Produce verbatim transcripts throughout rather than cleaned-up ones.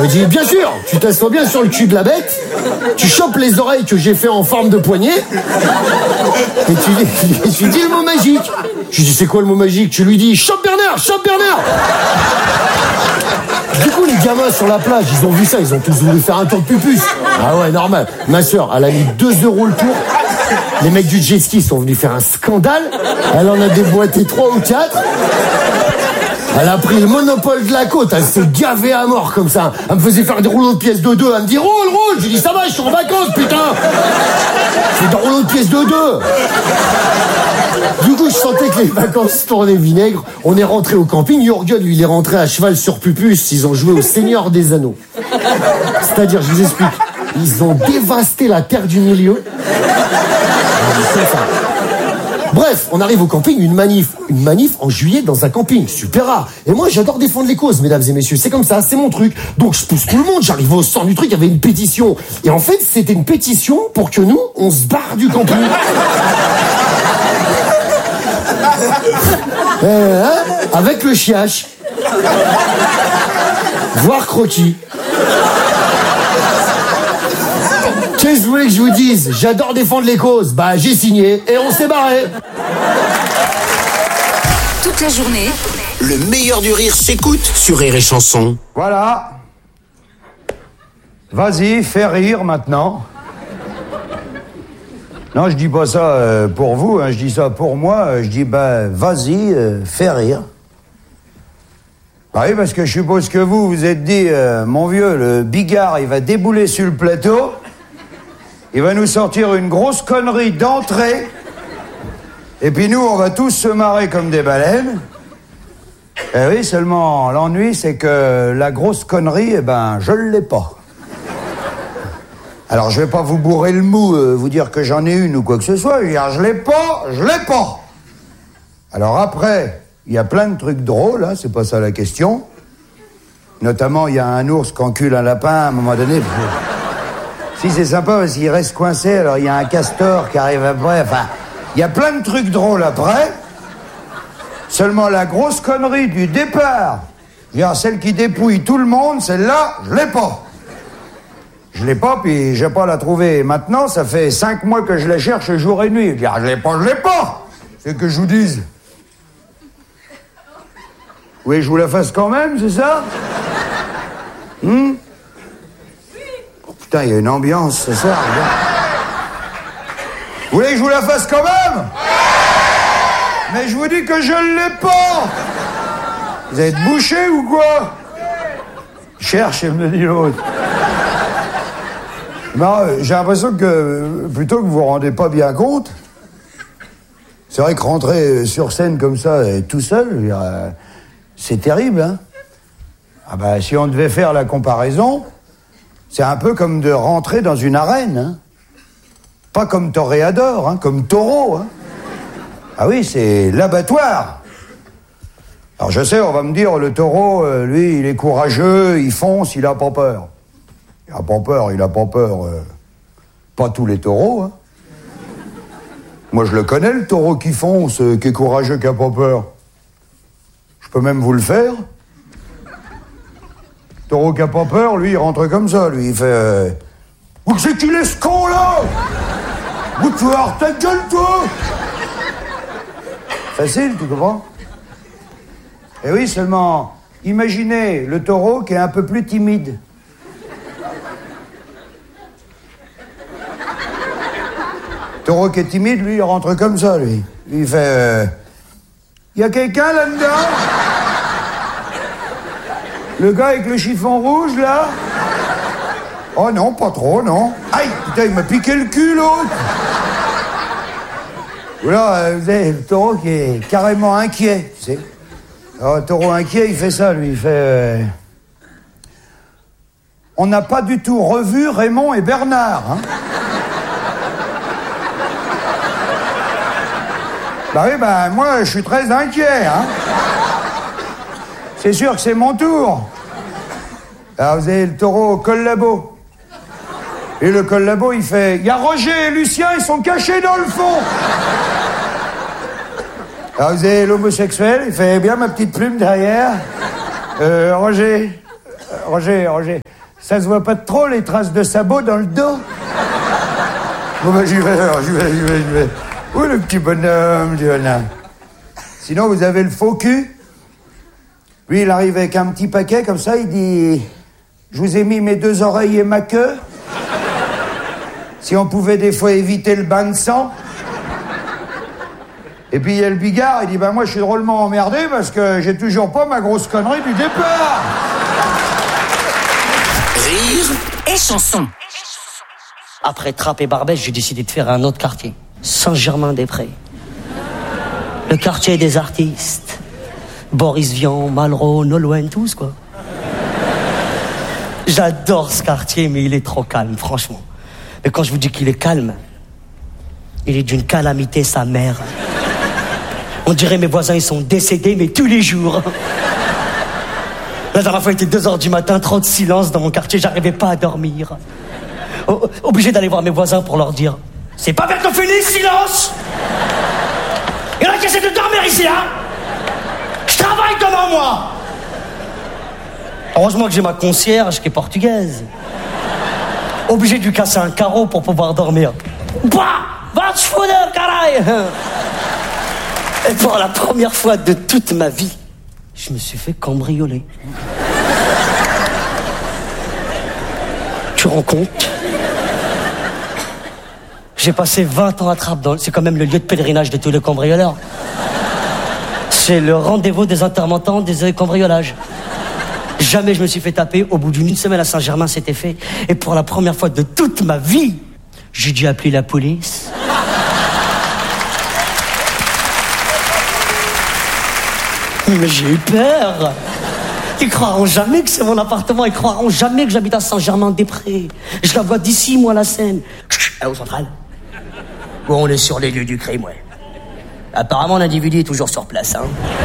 Il dit, bien sûr, tu t'assois bien sur le cul de la bête, tu chopes les oreilles que j'ai fait en forme de poignet, et tu dis, tu dis le mot magique. Je lui dis, c'est quoi le mot magique? Tu lui dis, chope Bernard, chope Bernard. Du coup, les gamins sur la plage, ils ont vu ça, ils ont tous voulu faire un tour de pupus. Ah ouais, normal. Ma soeur, elle a mis deux euros le tour. Les mecs du jet ski sont venus faire un scandale. Elle en a déboîté trois ou quatre. Elle a pris le monopole de la côte, elle s'est gavée à mort comme ça. Elle me faisait faire des rouleaux de pièces de deux. Elle me dit, roule, roule. J'ai dit, ça va, je suis en vacances, putain. C'est des rouleaux de pièces de deux. Du coup, je sentais que les vacances tournaient vinaigre. On est rentré au camping. Jürgen, lui, il est rentré à cheval sur Pupus. Ils ont joué au Seigneur des Anneaux. C'est-à-dire, je vous explique, ils ont dévasté la terre du milieu. Bref, on arrive au camping, une manif. Une manif en juillet dans un camping, super rare. Et moi, j'adore défendre les causes, mesdames et messieurs. C'est comme ça, c'est mon truc. Donc, je pousse tout le monde, j'arrive au centre du truc, il y avait une pétition. Et en fait, c'était une pétition pour que nous, on se barre du camping. euh, hein, avec le chiache. Voir croquis. Qu'est-ce que vous voulez que je vous dise? J'adore défendre les causes. Bah, j'ai signé et on s'est barré. Toute la journée, le meilleur du rire s'écoute sur Rire et Chanson. Voilà. Vas-y, fais rire maintenant. Non, je dis pas ça euh, pour vous, hein, je dis ça pour moi. Je dis, bah, vas-y, euh, fais rire. Bah oui, parce que je suppose que vous, vous êtes dit, euh, mon vieux, le Bigard, il va débouler sur le plateau. Il va nous sortir une grosse connerie d'entrée. Et puis nous, on va tous se marrer comme des baleines. Eh oui, seulement l'ennui, c'est que la grosse connerie, eh ben, je l'ai pas. Alors, je vais pas vous bourrer le mou, euh, vous dire que j'en ai une ou quoi que ce soit. Je vais dire, je l'ai pas, je l'ai pas. Alors après, il y a plein de trucs drôles, hein, c'est pas ça la question. Notamment, il y a un ours qui encule un lapin à un moment donné. Si, c'est sympa parce qu'il reste coincé, alors il y a un castor qui arrive après, enfin... Il y a plein de trucs drôles après. Seulement la grosse connerie du départ, je veux dire, celle qui dépouille tout le monde, celle-là, je l'ai pas. Je l'ai pas, puis j'ai pas la trouver. Maintenant, ça fait cinq mois que je la cherche jour et nuit. Je dis, ah, je l'ai pas, je l'ai pas. C'est que je vous dise. Oui, je vous la fasse quand même, c'est ça? Hum? Oh, putain, il y a une ambiance, c'est ça, regarde. Vous voulez que je vous la fasse quand même? Mais je vous dis que je ne l'ai pas. Vous êtes bouché ou quoi? Cherche, me dit l'autre. Non, j'ai l'impression que, plutôt que vous vous rendez pas bien compte, c'est vrai que rentrer sur scène comme ça, tout seul, je veux dire, c'est terrible, hein. Ah bah, si on devait faire la comparaison, c'est un peu comme de rentrer dans une arène, hein. Pas comme toréador, hein, comme taureau, hein. Ah oui, c'est l'abattoir. Alors je sais, on va me dire, le taureau, euh, lui, il est courageux, il fonce, il a pas peur. Il a pas peur, il a pas peur. Euh, pas tous les taureaux, hein. Moi, je le connais, le taureau qui fonce, euh, qui est courageux, qui a pas peur. Je peux même vous le faire. Le taureau qui a pas peur, lui, il rentre comme ça, lui, il fait... Euh, où c'est qu'il est ce con, là? Où tu vas avoir ta gueule, toi? Facile, tu comprends? Eh oui, seulement, imaginez le taureau qui est un peu plus timide. Le taureau qui est timide, lui, il rentre comme ça, lui. Lui, il fait... Euh... Y a quelqu'un là-dedans? Le gars avec le chiffon rouge, là? Oh non, pas trop, non. Aïe, putain, il m'a piqué le cul, l'autre. Voilà, vous avez le taureau qui est carrément inquiet, tu sais. Alors, le taureau inquiet, il fait ça, lui, il fait... Euh... On n'a pas du tout revu Raymond et Bernard, hein. Bah oui, bah moi, je suis très inquiet, hein. C'est sûr que c'est mon tour. Alors, vous avez le taureau collabo. Et le collabo, il fait... Il y a Roger et Lucien, ils sont cachés dans le fond. Alors, vous avez l'homosexuel, il fait... Bien, ma petite plume derrière. Euh, Roger... Roger, Roger... Ça se voit pas de trop, les traces de sabots dans le dos? Bon, bah, j'y vais, alors, j'y vais, j'y vais, j'y vais. Où le petit bonhomme, Diana? Sinon, vous avez le faux cul. Lui, il arrive avec un petit paquet, comme ça, il dit... Je vous ai mis mes deux oreilles et ma queue. Si on pouvait des fois éviter le bain de sang. Et puis il y a le bigard, il dit ben moi je suis drôlement emmerdé parce que j'ai toujours pas ma grosse connerie du départ. Rire et chanson. Après Trappes et Barbès, j'ai décidé de faire un autre quartier. Saint-Germain-des-Prés. Le quartier des artistes. Boris Vian, Malraux, Nolwenn, tous quoi. J'adore ce quartier, mais il est trop calme, franchement. Mais quand je vous dis qu'il est calme, il est d'une calamité sa mère. On dirait mes voisins, ils sont décédés, mais tous les jours. La dernière fois, il était deux heures du matin, trop de silence dans mon quartier, j'arrivais pas à dormir. O- obligé d'aller voir mes voisins pour leur dire « C'est pas bientôt fini, silence !» Il y en a qui essaient de dormir ici, hein. Je travaille devant moi. Heureusement que j'ai ma concierge qui est portugaise. Obligé de lui casser un carreau pour pouvoir dormir. Bah, va te foutre, caray. Et pour la première fois de toute ma vie, je me suis fait cambrioler. Tu te rends compte? J'ai passé vingt ans à Trappes, dans... c'est quand même le lieu de pèlerinage de tous les cambrioleurs. C'est le rendez-vous des intermittents des cambriolages. Jamais je me suis fait taper. Au bout d'une semaine à Saint-Germain, c'était fait. Et pour la première fois de toute ma vie, j'ai dû appeler la police. Mais j'ai eu peur. Ils croiront jamais que c'est mon appartement. Ils croiront jamais que j'habite à Saint-Germain-des-Prés. Je la vois d'ici, moi, la scène. Ah, au central. Bon, on est sur les lieux du crime, ouais. Apparemment, l'individu est toujours sur place, hein.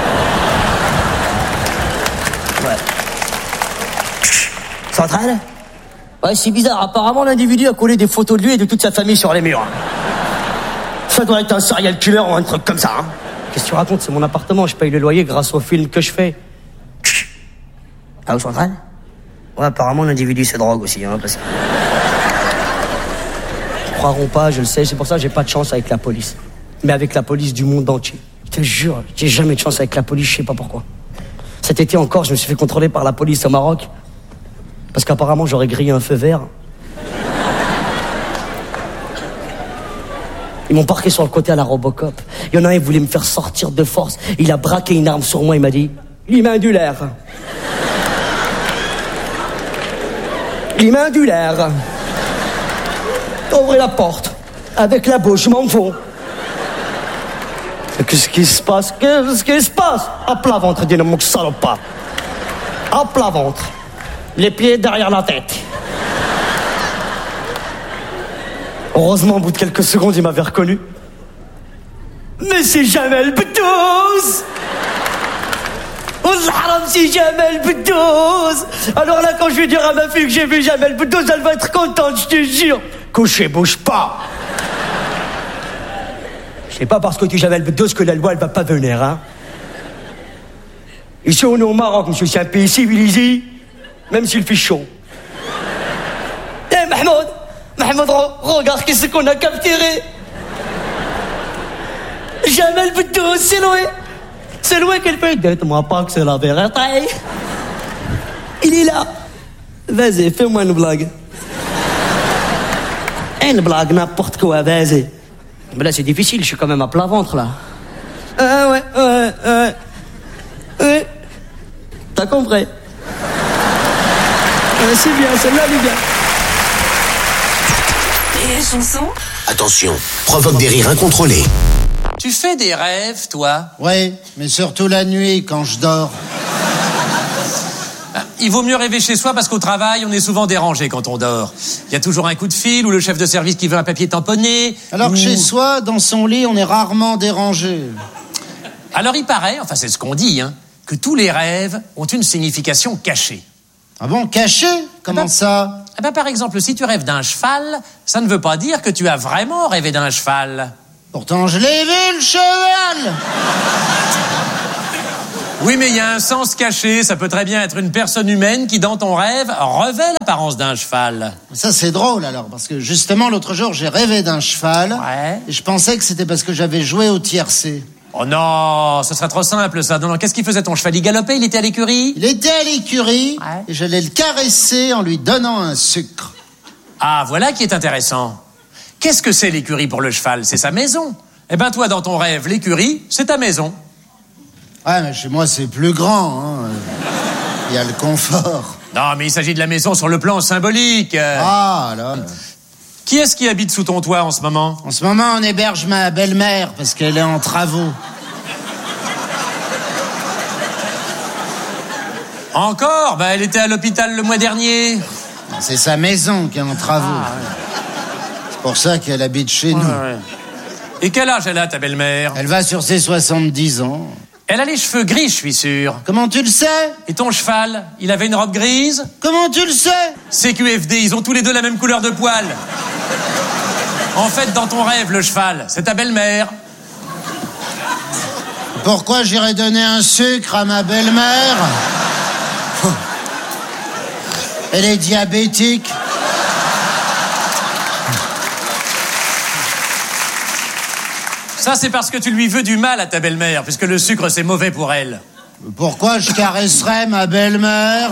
Ouais. Central? Ouais, c'est bizarre. Apparemment, l'individu a collé des photos de lui et de toute sa famille sur les murs. Ça doit être un serial killer ou un truc comme ça, hein. Qu'est-ce que tu racontes? C'est mon appartement, je paye le loyer grâce au film que je fais. Ah, au central? Ouais, apparemment, l'individu se drogue aussi, hein, parce que... Ils croiront pas, je le sais, c'est pour ça que j'ai pas de chance avec la police. Mais avec la police du monde entier. Je te jure, j'ai jamais de chance avec la police, je sais pas pourquoi. Cet été encore, je me suis fait contrôler par la police au Maroc. Parce qu'apparemment, j'aurais grillé un feu vert. Ils m'ont parqué sur le côté à la Robocop. Il y en a un, il voulait me faire sortir de force. Il a braqué une arme sur moi, il m'a dit « L'imindulaire. » L'imindulaire. Ouvrez la porte. Avec la bouche, je m'en fous. Qu'est-ce qui se passe? Qu'est-ce qui se passe? À plat ventre, dis-le, mon salopard. À plat ventre. Les pieds derrière la tête. Heureusement, au bout de quelques secondes, il m'avait reconnu. Mais c'est Jamel Boudouz! Haram, c'est Jamel Boudouz! Alors là, quand je vais dire à ma fille que j'ai vu Jamel Boudouz, elle va être contente, je te jure. Couché, bouge pas! C'est pas parce que tu es Jamel Boudouz que la loi, elle va pas venir, hein? Ici, on est au Maroc, monsieur, c'est un pays civilisé, même s'il fait chaud. Eh, Mahmoud! Mahmoud, regarde qu'est-ce qu'on a capturé. Jamel Boudouz, c'est loué. C'est loué qu'elle fait. Dites-moi pas que c'est la vérité. Il est là. Vas-y, fais-moi une blague. Une blague, n'importe quoi, vas-y. Mais là, c'est difficile, je suis quand même à plat ventre, là. Ah ouais, ouais, ouais. Ouais. T'as compris. Ouais, c'est bien, celle-là, les gars. Et chanson. Attention, provoque des rires incontrôlés. Tu fais des rêves, toi? Ouais, mais surtout la nuit, quand je dors. Il vaut mieux rêver chez soi parce qu'au travail, on est souvent dérangé quand on dort. Il y a toujours un coup de fil ou le chef de service qui veut un papier tamponné. Alors que ou... chez soi, dans son lit, on est rarement dérangé. Alors il paraît, enfin c'est ce qu'on dit, hein, que tous les rêves ont une signification cachée. Ah bon, caché? Comment ah ben, ça? ah ben, par exemple, si tu rêves d'un cheval, ça ne veut pas dire que tu as vraiment rêvé d'un cheval. Pourtant, je l'ai vu, le cheval! Oui, mais il y a un sens caché. Ça peut très bien être une personne humaine qui, dans ton rêve, revêt l'apparence d'un cheval. Ça, c'est drôle, alors, parce que justement, l'autre jour, j'ai rêvé d'un cheval. Ouais. Et je pensais que c'était parce que j'avais joué au tiercé. Oh non, ce serait trop simple, ça. Non, non, qu'est-ce qu'il faisait, ton cheval? Il galopait, il était à l'écurie? Il était à l'écurie, Ouais. et j'allais le caresser en lui donnant un sucre. Ah, voilà qui est intéressant. Qu'est-ce que c'est l'écurie pour le cheval? C'est sa maison. Eh ben, toi, dans ton rêve, l'écurie, c'est ta maison. Ouais, mais chez moi, c'est plus grand, hein. Il y a le confort. Non, mais il s'agit de la maison sur le plan symbolique. Euh, Ah, là. Qui est-ce qui habite sous ton toit en ce moment? En ce moment, on héberge ma belle-mère parce qu'elle est en travaux. Encore? Bah, elle était à l'hôpital le mois dernier. C'est sa maison qui est en travaux. Ah, C'est pour ça qu'elle habite chez nous. Ouais. Et quel âge elle a, ta belle-mère? Elle va sur ses soixante-dix ans. Elle a les cheveux gris, je suis sûr. Comment tu le sais? Et ton cheval, il avait une robe grise? Comment tu le sais? C Q F D, ils ont tous les deux la même couleur de poil. En fait, dans ton rêve, le cheval, c'est ta belle-mère. Pourquoi j'irais donner un sucre à ma belle-mère? Elle est diabétique. Ça, c'est parce que tu lui veux du mal à ta belle-mère, puisque le sucre, c'est mauvais pour elle. Pourquoi je caresserais ma belle-mère?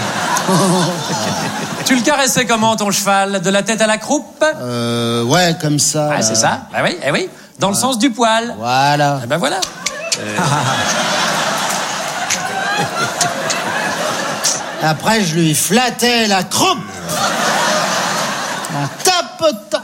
Tu le caressais comment, ton cheval? De la tête à la croupe? Euh, ouais, comme ça. Ah, là. c'est ça? Ah oui, eh oui. Dans le sens du poil. Voilà. Eh ben voilà. Après, je lui flattais la croupe. En tapotant.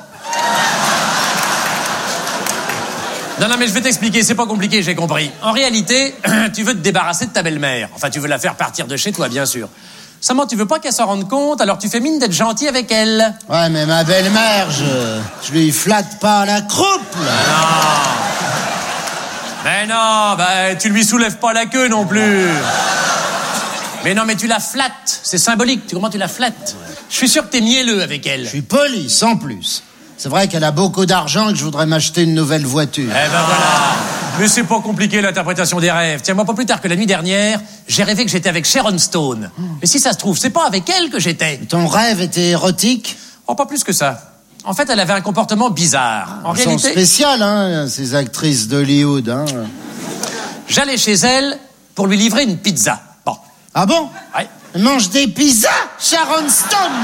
Non, non, mais je vais t'expliquer, c'est pas compliqué, j'ai compris. En réalité, tu veux te débarrasser de ta belle-mère. Enfin, tu veux la faire partir de chez toi, bien sûr. Seulement, tu veux pas qu'elle s'en rende compte, alors tu fais mine d'être gentil avec elle. Ouais, mais ma belle-mère, je, je lui flatte pas la croupe, là. Mais non, bah, tu lui soulèves pas la queue non plus. Mais non, mais tu la flattes, c'est symbolique, tu comprends, tu la flattes. Je suis sûr que t'es mielleux avec elle. Je suis poli, sans plus. C'est vrai qu'elle a beaucoup d'argent et que je voudrais m'acheter une nouvelle voiture. Eh ben voilà. Mais c'est pas compliqué l'interprétation des rêves. Tiens, moi, pas plus tard que la nuit dernière, j'ai rêvé que j'étais avec Sharon Stone. Mais si ça se trouve, c'est pas avec elle que j'étais. Ton rêve était érotique? Oh, pas plus que ça. En fait, elle avait un comportement bizarre. En Elles sont réalité, spéciales, hein, ces actrices d'Hollywood, hein. j'allais chez elle pour lui livrer une pizza. Bon. Ah bon? Ouais. Elle mange des pizzas, Sharon Stone!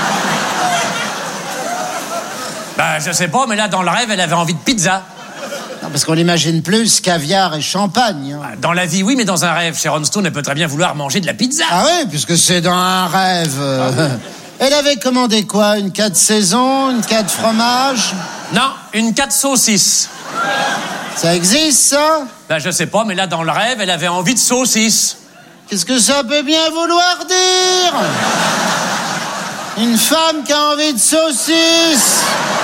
Bah, je sais pas, mais là, dans le rêve, elle avait envie de pizza. Non, parce qu'on l'imagine plus caviar et champagne, hein. Dans la vie, oui, mais dans un rêve, Sharon Stone, elle peut très bien vouloir manger de la pizza. Ah oui, puisque c'est dans un rêve. euh. Elle avait commandé quoi? Une quatre saisons? Une quatre fromage? Non, une quatre saucisses. Ça existe, ça? Bah, je sais pas, mais là, dans le rêve, elle avait envie de saucisses. Qu'est-ce que ça peut bien vouloir dire? Une femme qui a envie de saucisses?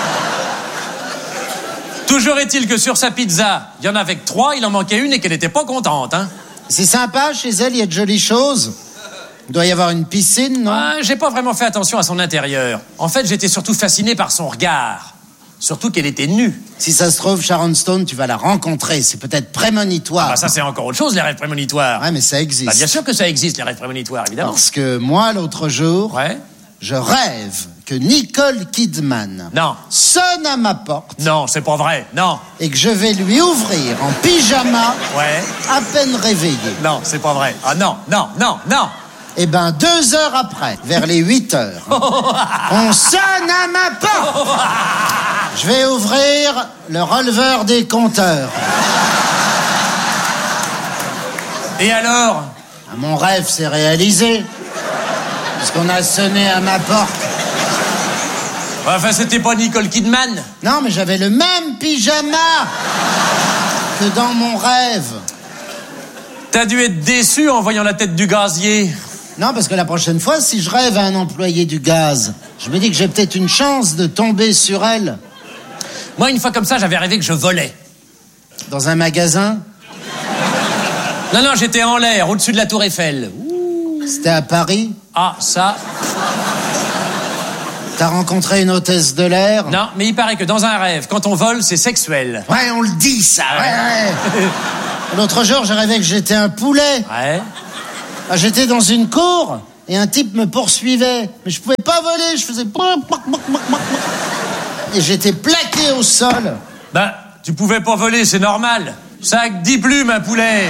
Toujours est-il que sur sa pizza, il y en avait que trois, il en manquait une et qu'elle était pas contente, hein. C'est sympa, chez elle, il y a de jolies choses. Il doit y avoir une piscine, non? Ah, j'ai pas vraiment fait attention à son intérieur. En fait, j'étais surtout fasciné par son regard. Surtout qu'elle était nue. Si ça se trouve, Sharon Stone, tu vas la rencontrer. C'est peut-être prémonitoire. Bah, ça, c'est encore autre chose, les rêves prémonitoires. Ouais, mais ça existe. Bah, bien sûr que ça existe, les rêves prémonitoires, évidemment. Parce que moi, l'autre jour, Ouais. je rêve que Nicole Kidman Non. sonne à ma porte Non, c'est pas vrai. Non. et que je vais lui ouvrir en pyjama, Ouais. à peine réveillé. Non, c'est pas vrai. Ah non, non, non, non. Et ben, deux heures après, vers les huit heures, on sonne à ma porte. Je vais ouvrir le releveur des compteurs. Et alors? Ah, mon rêve s'est réalisé. Parce qu'on a sonné à ma porte. Enfin, c'était pas Nicole Kidman. Non, mais j'avais le même pyjama que dans mon rêve. T'as dû être déçu en voyant la tête du gazier. Non, parce que la prochaine fois, si je rêve à un employé du gaz, je me dis que j'ai peut-être une chance de tomber sur elle. Moi, une fois comme ça, j'avais rêvé que je volais. Dans un magasin? Non, non, j'étais en l'air, au-dessus de la tour Eiffel. C'était à Paris? Ah, ça... T'as rencontré une hôtesse de l'air? Non, mais il paraît que dans un rêve, quand on vole, c'est sexuel. Ouais, on le dit, ça. Ouais, ouais. L'autre jour, j'ai rêvé que j'étais un poulet. Ouais. Ah, j'étais dans une cour et un type me poursuivait. Mais je pouvais pas voler, je faisais... Et j'étais plaqué au sol. Ben, tu pouvais pas voler, c'est normal. Ça a que dix plumes, un poulet.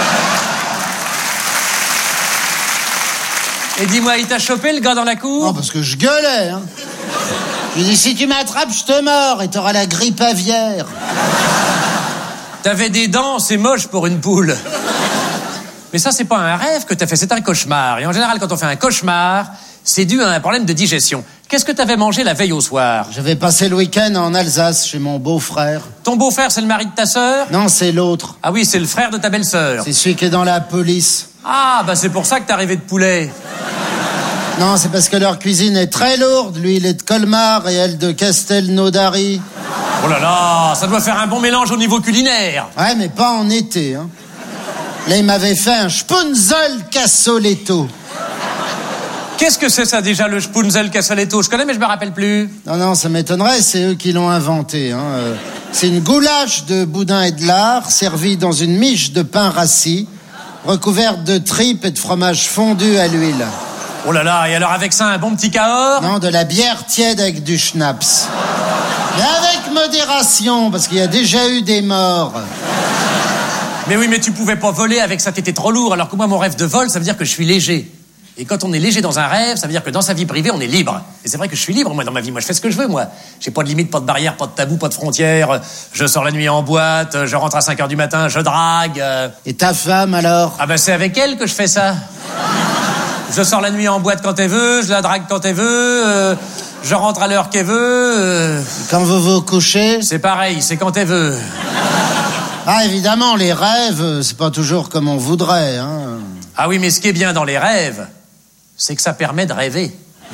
Et dis-moi, il t'a chopé, le gars, dans la cour? Non, parce que je gueulais, hein. Je lui ai dit, si tu m'attrapes, je te mords et t'auras la grippe aviaire. T'avais des dents, c'est moche pour une poule. Mais ça, c'est pas un rêve que t'as fait, c'est un cauchemar. Et en général, quand on fait un cauchemar, c'est dû à un problème de digestion. Qu'est-ce que t'avais mangé la veille au soir? J'avais passé le week-end en Alsace chez mon beau-frère. Ton beau-frère, c'est le mari de ta sœur? Non, c'est l'autre. Ah oui, c'est le frère de ta belle-sœur. C'est celui qui est dans la police. Ah, bah c'est pour ça que t'es arrivé de poulet. Non, c'est parce que leur cuisine est très lourde. Lui, il est de Colmar et elle de Castelnaudary. Oh là là, ça doit faire un bon mélange au niveau culinaire. Ouais, mais pas en été, hein. Là, il m'avait fait un Spunzel Cassoletto. Qu'est-ce que c'est ça déjà, le Spunzel Cassoletto? Je connais, mais je me rappelle plus. Non, non, ça m'étonnerait, c'est eux qui l'ont inventé. Hein. Euh, c'est une goulache de boudin et de lard, servie dans une miche de pain rassis, recouverte de tripes et de fromage fondu à l'huile. Oh là là, et alors avec ça, un bon petit Cahors? Non, de la bière tiède avec du schnapps. Mais avec modération, parce qu'il y a déjà eu des morts. Mais oui, mais tu pouvais pas voler avec ça, t'étais trop lourd, alors que moi, mon rêve de vol, ça veut dire que je suis léger. Et quand on est léger dans un rêve, ça veut dire que dans sa vie privée, on est libre. Et c'est vrai que je suis libre, moi, dans ma vie. Moi, je fais ce que je veux, moi. J'ai pas de limite, pas de barrière, pas de tabou, pas de frontières. Je sors la nuit en boîte, je rentre à cinq heures du matin, je drague. Et ta femme, alors? Ah ben, c'est avec elle que je fais ça. Je sors la nuit en boîte quand elle veut, je la drague quand elle veut, euh, je rentre à l'heure qu'elle veut. Euh... Quand vous vous couchez? C'est pareil, c'est quand elle veut. Ah, évidemment, les rêves, c'est pas toujours comme on voudrait, hein. Ah oui, mais ce qui est bien dans les rêves, c'est que ça permet de rêver.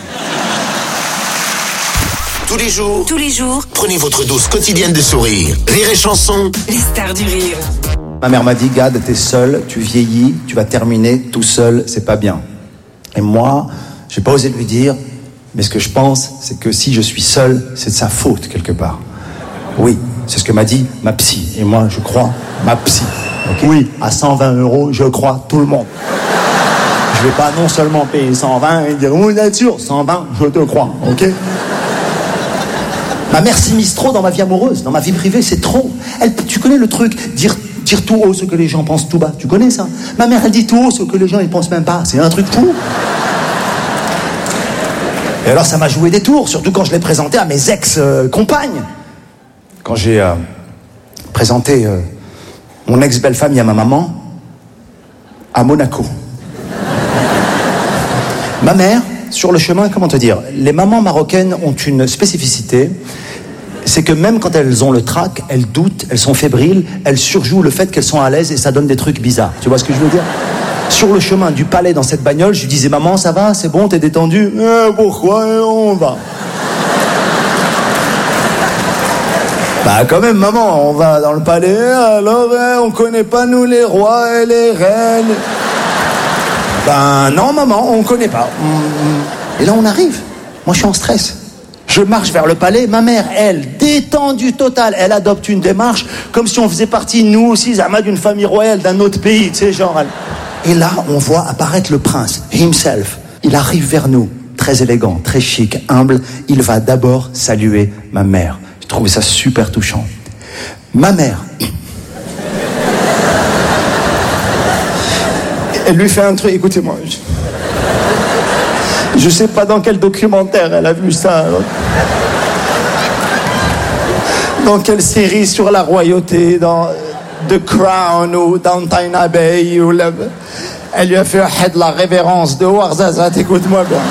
Tous les jours, Tous les jours, prenez votre dose quotidienne de sourire. Rire et chanson. les stars du rire. Ma mère m'a dit, Gad, t'es seul, tu vieillis, tu vas terminer tout seul, c'est pas bien. Et moi, j'ai pas osé lui dire, mais ce que je pense, c'est que si je suis seul, c'est de sa faute, quelque part. Oui, c'est ce que m'a dit ma psy. Et moi, je crois ma psy. Okay. Oui, à cent vingt euros, je crois tout le monde. Je vais pas non seulement payer cent vingt et dire, oui, nature, cent vingt, je te crois, ok? Ma mère s'immisce trop dans ma vie amoureuse, dans ma vie privée, c'est trop. Elle, tu connais le truc, dire, dire tout haut ce que les gens pensent tout bas, tu connais ça? Ma mère, elle dit tout haut ce que les gens, ils pensent même pas, c'est un truc fou. Et alors, ça m'a joué des tours, surtout quand je l'ai présenté à mes ex-compagnes. Quand j'ai euh, présenté euh, mon ex-belle-famille à ma maman, à Monaco. Ma mère, sur le chemin, comment te dire, les mamans marocaines ont une spécificité, c'est que même quand elles ont le trac, elles doutent, elles sont fébriles, elles surjouent le fait qu'elles sont à l'aise et ça donne des trucs bizarres. Tu vois ce que je veux dire? Sur le chemin du palais dans cette bagnole, je lui disais, maman, ça va, c'est bon, t'es détendu? Eh, pourquoi on va? Bah quand même, maman, on va dans le palais, alors hein, on connaît pas nous les rois et les reines. Ben non, maman, on connaît pas. Et là, on arrive. Moi, je suis en stress. Je marche vers le palais. Ma mère, elle, détendue totale, elle adopte une démarche comme si on faisait partie, nous aussi, Zama, d'une famille royale d'un autre pays, tu sais, genre. Elle... Et là, on voit apparaître le prince, himself. Il arrive vers nous, très élégant, très chic, humble. Il va d'abord saluer ma mère. J'ai trouvé ça super touchant. Ma mère... Elle lui fait un truc, écoutez-moi. Je... je sais pas dans quel documentaire elle a vu ça. Dans quelle série sur la royauté, dans The Crown ou Downton Abbey. Ou la... Elle lui a fait la révérence de Ouarzazat, écoute-moi bien.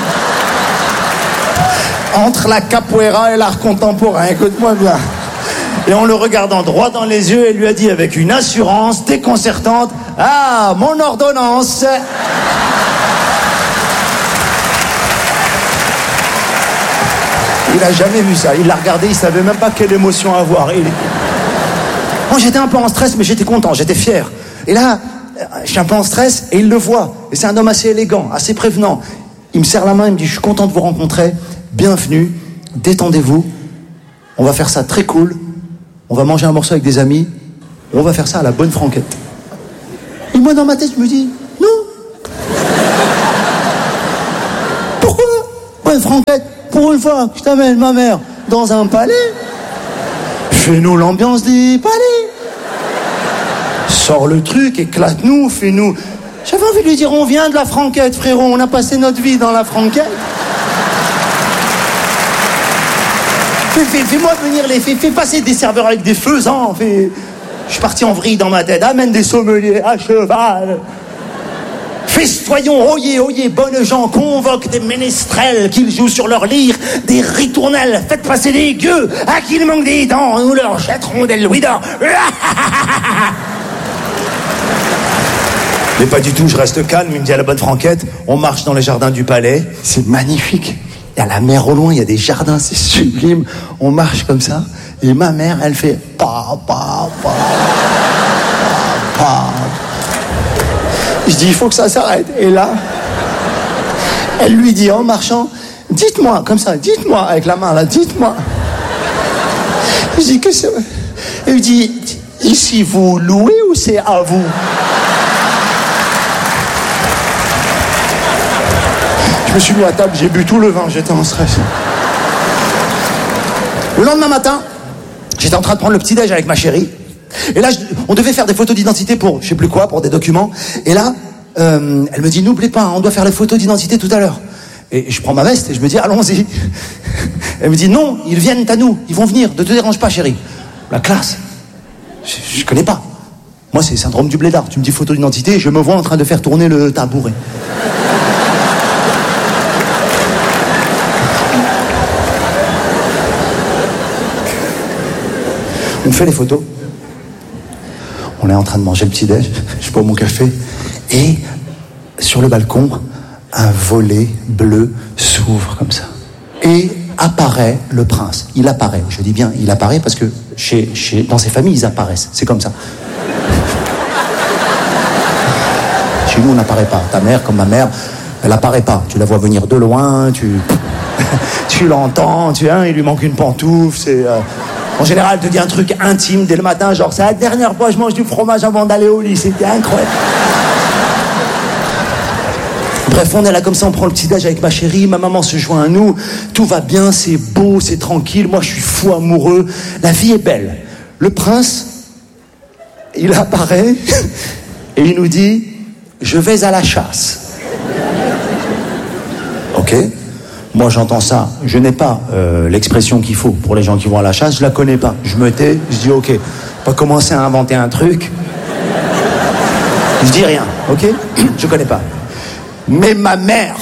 Entre la capoeira et l'art contemporain, écoute-moi bien. Et en le regardant droit dans les yeux, elle lui a dit avec une assurance déconcertante, « Ah, mon ordonnance !» Il n'a jamais vu ça. Il l'a regardé, il ne savait même pas quelle émotion avoir. Il... Moi, j'étais un peu en stress, mais j'étais content, j'étais fier. Et là, je suis un peu en stress, et il le voit. Et c'est un homme assez élégant, assez prévenant. Il me serre la main, il me dit, « Je suis content de vous rencontrer. Bienvenue, détendez-vous. On va faire ça très cool. On va manger un morceau avec des amis. On va faire ça à la bonne franquette. » Et moi, dans ma tête, je me dis, non. Pourquoi? Ouais, Franquette, pour une fois que je t'amène ma mère dans un palais, fais-nous l'ambiance des palais. Sors le truc, éclate-nous, fais-nous... J'avais envie de lui dire, on vient de la Franquette, frérot, on a passé notre vie dans la Franquette. Fais, fais, fais-moi venir les... Fais, fais passer des serveurs avec des faisans, fais... Je suis parti en vrille dans ma tête, amène des sommeliers à cheval. Festoyons, oyez, oyez, bonnes gens, convoque des ménestrels, qu'ils jouent sur leur lyre, des ritournelles, faites passer des gueux, à qui il manque des dents, nous leur jetterons des louis d'or. Mais pas du tout, je reste calme, il me dit à la bonne Franquette, on marche dans les jardins du palais, c'est magnifique. Il y a la mer au loin, il y a des jardins, c'est sublime. On marche comme ça, et ma mère, elle fait pa, pa, pa, pa, pa. Je dis, il faut que ça s'arrête. Et là, elle lui dit en marchant, dites-moi, comme ça, dites-moi, avec la main là, dites-moi. Je dis, qu'est-ce que c'est? Elle lui dit, ici vous louez ou c'est à vous? Je me suis mis à table, j'ai bu tout le vin, j'étais en stress. Le lendemain matin, j'étais en train de prendre le petit-déj avec ma chérie. Et là, je, on devait faire des photos d'identité pour, je sais plus quoi, pour des documents. Et là, euh, elle me dit, n'oubliez pas, on doit faire les photos d'identité tout à l'heure. Et je prends ma veste et je me dis, allons-y. Elle me dit, non, ils viennent à nous, ils vont venir, ne te dérange pas, chérie. La classe, je, je connais pas. Moi, c'est syndrome du blédard. Tu me dis photo d'identité, je me vois en train de faire tourner le tabouret. On fait les photos. On est en train de manger le petit-déj. Je bois mon café. Et sur le balcon, un volet bleu s'ouvre comme ça. Et apparaît le prince. Il apparaît. Je dis bien, il apparaît parce que chez, chez, dans ces familles, ils apparaissent. C'est comme ça. Chez nous, on n'apparaît pas. Ta mère, comme ma mère, elle apparaît pas. Tu la vois venir de loin, tu, tu l'entends, tu hein, il lui manque une pantoufle, c'est... Euh... En général, elle te dit un truc intime dès le matin, genre c'est la dernière fois que je mange du fromage avant d'aller au lit, c'était incroyable. Bref, on est là comme ça, on prend le petit-déj avec ma chérie, ma maman se joint à nous, tout va bien, c'est beau, c'est tranquille, moi je suis fou amoureux, la vie est belle. Le prince, il apparaît et il nous dit, je vais à la chasse. Ok ? Moi, j'entends ça. Je n'ai pas euh, l'expression qu'il faut pour les gens qui vont à la chasse. Je la connais pas. Je me tais. Je dis OK. Pas commencer à inventer un truc. Je dis rien. OK? Je connais pas. Mais ma mère,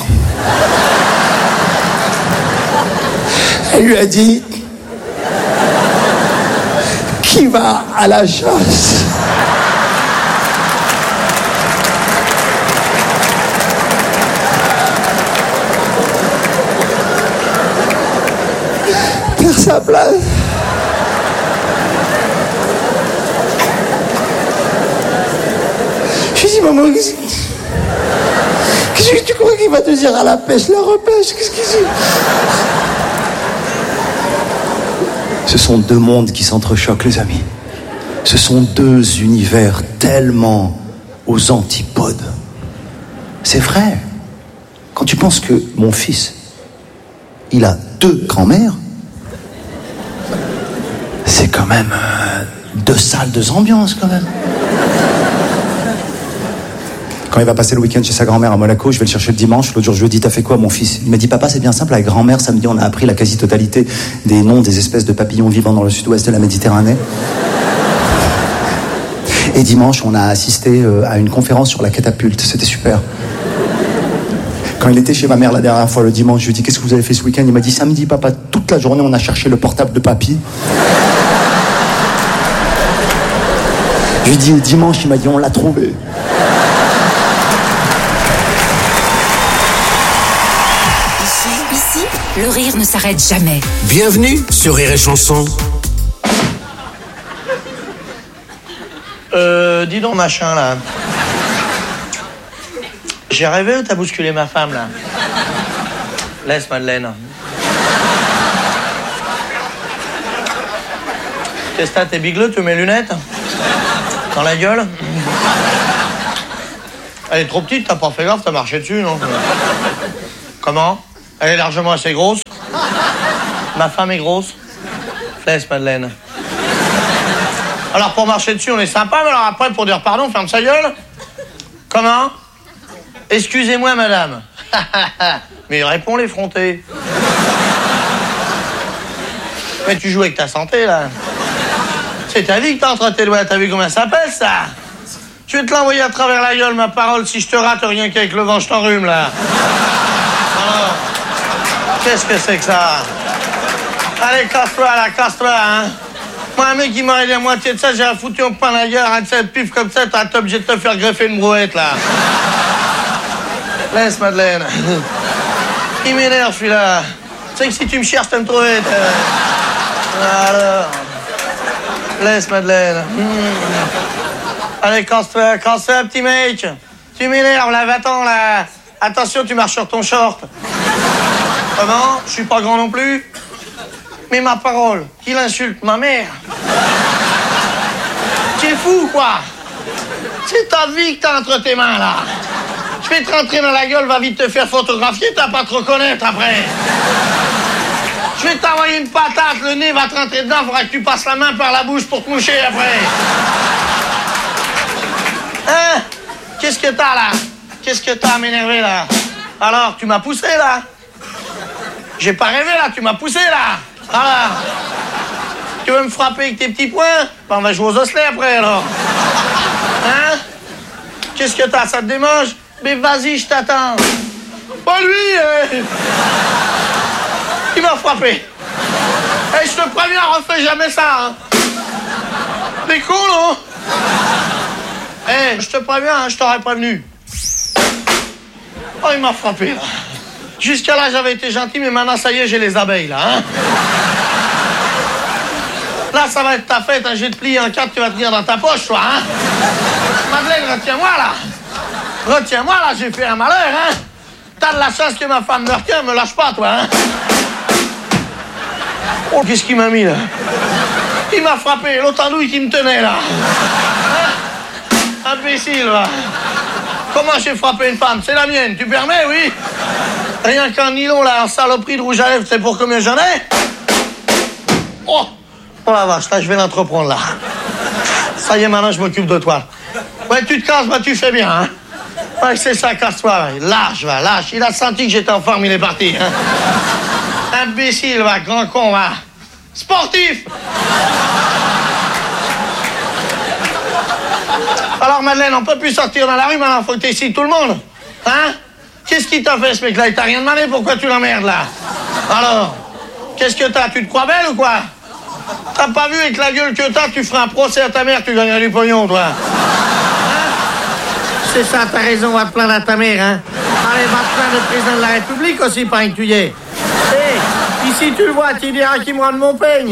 elle lui a dit, qui va à la chasse? Sa place. Je lui dis, maman, qu'est-ce que, qu'est-ce que tu crois qu'il va te dire à la pêche, la repêche? Qu'est-ce qu'il dit? Ce sont deux mondes qui s'entrechoquent, les amis. Ce sont deux univers tellement aux antipodes. C'est vrai. Quand tu penses que mon fils, il a deux grands-mères, c'est quand même euh, deux salles, deux ambiances quand même. Quand il va passer le week-end chez sa grand-mère à Monaco, je vais le chercher le dimanche. L'autre jour, je lui ai dit, t'as fait quoi, mon fils? Il m'a dit, papa, c'est bien simple, avec grand-mère, samedi, on a appris la quasi-totalité des noms des espèces de papillons vivant dans le sud-ouest de la Méditerranée. Et dimanche, on a assisté euh, à une conférence sur la catapulte. C'était super. Quand il était chez ma mère la dernière fois, le dimanche, je lui ai dit, qu'est-ce que vous avez fait ce week-end? Il m'a dit, samedi, papa, toute la journée, on a cherché le portable de papy. Je lui ai dit, dimanche, il m'a dit, on l'a trouvé. Ici, le rire ne s'arrête jamais. Bienvenue sur Rire et Chanson. Euh, dis donc, machin, là. J'ai rêvé ou t'as bousculé ma femme, là? Laisse, Madeleine. Qu'est-ce que t'as, t'es bigleux, tu mets lunettes? Dans la gueule? Elle est trop petite, t'as pas fait gaffe, t'as marché dessus, non? Comment? Elle est largement assez grosse. Ma femme est grosse. Laisse, Madeleine. Alors, pour marcher dessus, on est sympa, mais alors après, pour dire pardon, ferme sa gueule. Comment? Excusez-moi, madame. Mais réponds l'effronté. Mais tu joues avec ta santé, là. C'est ta vie que t'as entre tes doigts. T'as vu comment ça pèse, ça? Je vais te l'envoyer à travers la gueule, ma parole. Si je te rate, rien qu'avec le vent, je t'enrhume, là. Alors, qu'est-ce que c'est que ça? Allez, casse-toi, là, casse-toi, hein. Moi, un mec qui m'aurait dit la moitié de ça, j'ai foutu au pain la gueule, un de ces pif comme ça, t'as été obligé de te faire greffer une brouette, là. Laisse, Madeleine. Il m'énerve, celui-là. Tu sais que si tu me cherches, tu vas me trouver. Alors. Laisse, Madeleine. Mmh. Allez, casse-toi, casse-toi, petit mec. Tu m'énerves, là, va-t'en, là. Attention, tu marches sur ton short. Comment? Je suis pas grand non plus. Mais ma parole, qu'il insulte ma mère. Tu es fou, quoi. C'est ta vie que t'as entre tes mains, là. Je vais te rentrer dans la gueule, va vite te faire photographier, t'as pas te reconnaître après. Je vais t'envoyer une patate, le nez va te rentrer dedans, faudra que tu passes la main par la bouche pour te moucher après. Hein? Qu'est-ce que t'as, là? Qu'est-ce que t'as à m'énerver, là? Alors, tu m'as poussé, là? J'ai pas rêvé, là, tu m'as poussé, là. Voilà. Tu veux me frapper avec tes petits poings? Ben, on va jouer aux osselets après, alors. Hein? Qu'est-ce que t'as? Ça te démange? Mais vas-y, je t'attends. Pas lui, eh. Il m'a frappé. Et eh, je te préviens, refais jamais ça, hein. T'es con, non? Eh, hey, je te préviens, hein, je t'aurais prévenu. Oh, il m'a frappé, là. Jusqu'à là, j'avais été gentil, mais maintenant, ça y est, j'ai les abeilles, là, hein. Là, ça va être ta fête, hein. Je vais te plier en quatre, tu vas tenir dans ta poche, toi, hein. Madeleine, retiens-moi, là. Retiens-moi, là, j'ai fait un malheur, hein. T'as de la chance que ma femme me retient, me lâche pas, toi, hein. Oh, qu'est-ce qu'il m'a mis, là? Il m'a frappé, l'autre andouille qui me tenait, là. Hein? Imbécile, va. Comment j'ai frappé une femme? C'est la mienne, tu permets, oui? Rien qu'un nylon, là, en saloperie de rouge à lèvres, c'est pour combien j'en ai? Oh! Oh la vache, là, je vais l'entreprendre, là. Ça y est, maintenant, je m'occupe de toi. Ouais, tu te casses, bah, tu fais bien, hein. Ouais, c'est ça, casse-toi, ouais. Lâche, va, lâche. Il a senti que j'étais en forme, il est parti, hein. Imbécile, va, grand con, va. Sportif! Alors, Madeleine, on peut plus sortir dans la rue, maintenant, faut que t'excites tout le monde. Hein? Qu'est-ce qui t'a fait, ce mec-là? Il t'a rien demandé, pourquoi tu l'emmerdes, là? Alors, qu'est-ce que t'as? Tu te crois belle ou quoi? T'as pas vu avec la gueule que t'as, tu feras un procès à ta mère, tu gagneras du pognon, toi. Hein? C'est ça, t'as raison, va te plaindre à ta mère, hein? Allez, va te plaindre le président de la République aussi, pas une tuyée. Hé, ici, tu le vois, tu diras qu'il me rende mon peigne.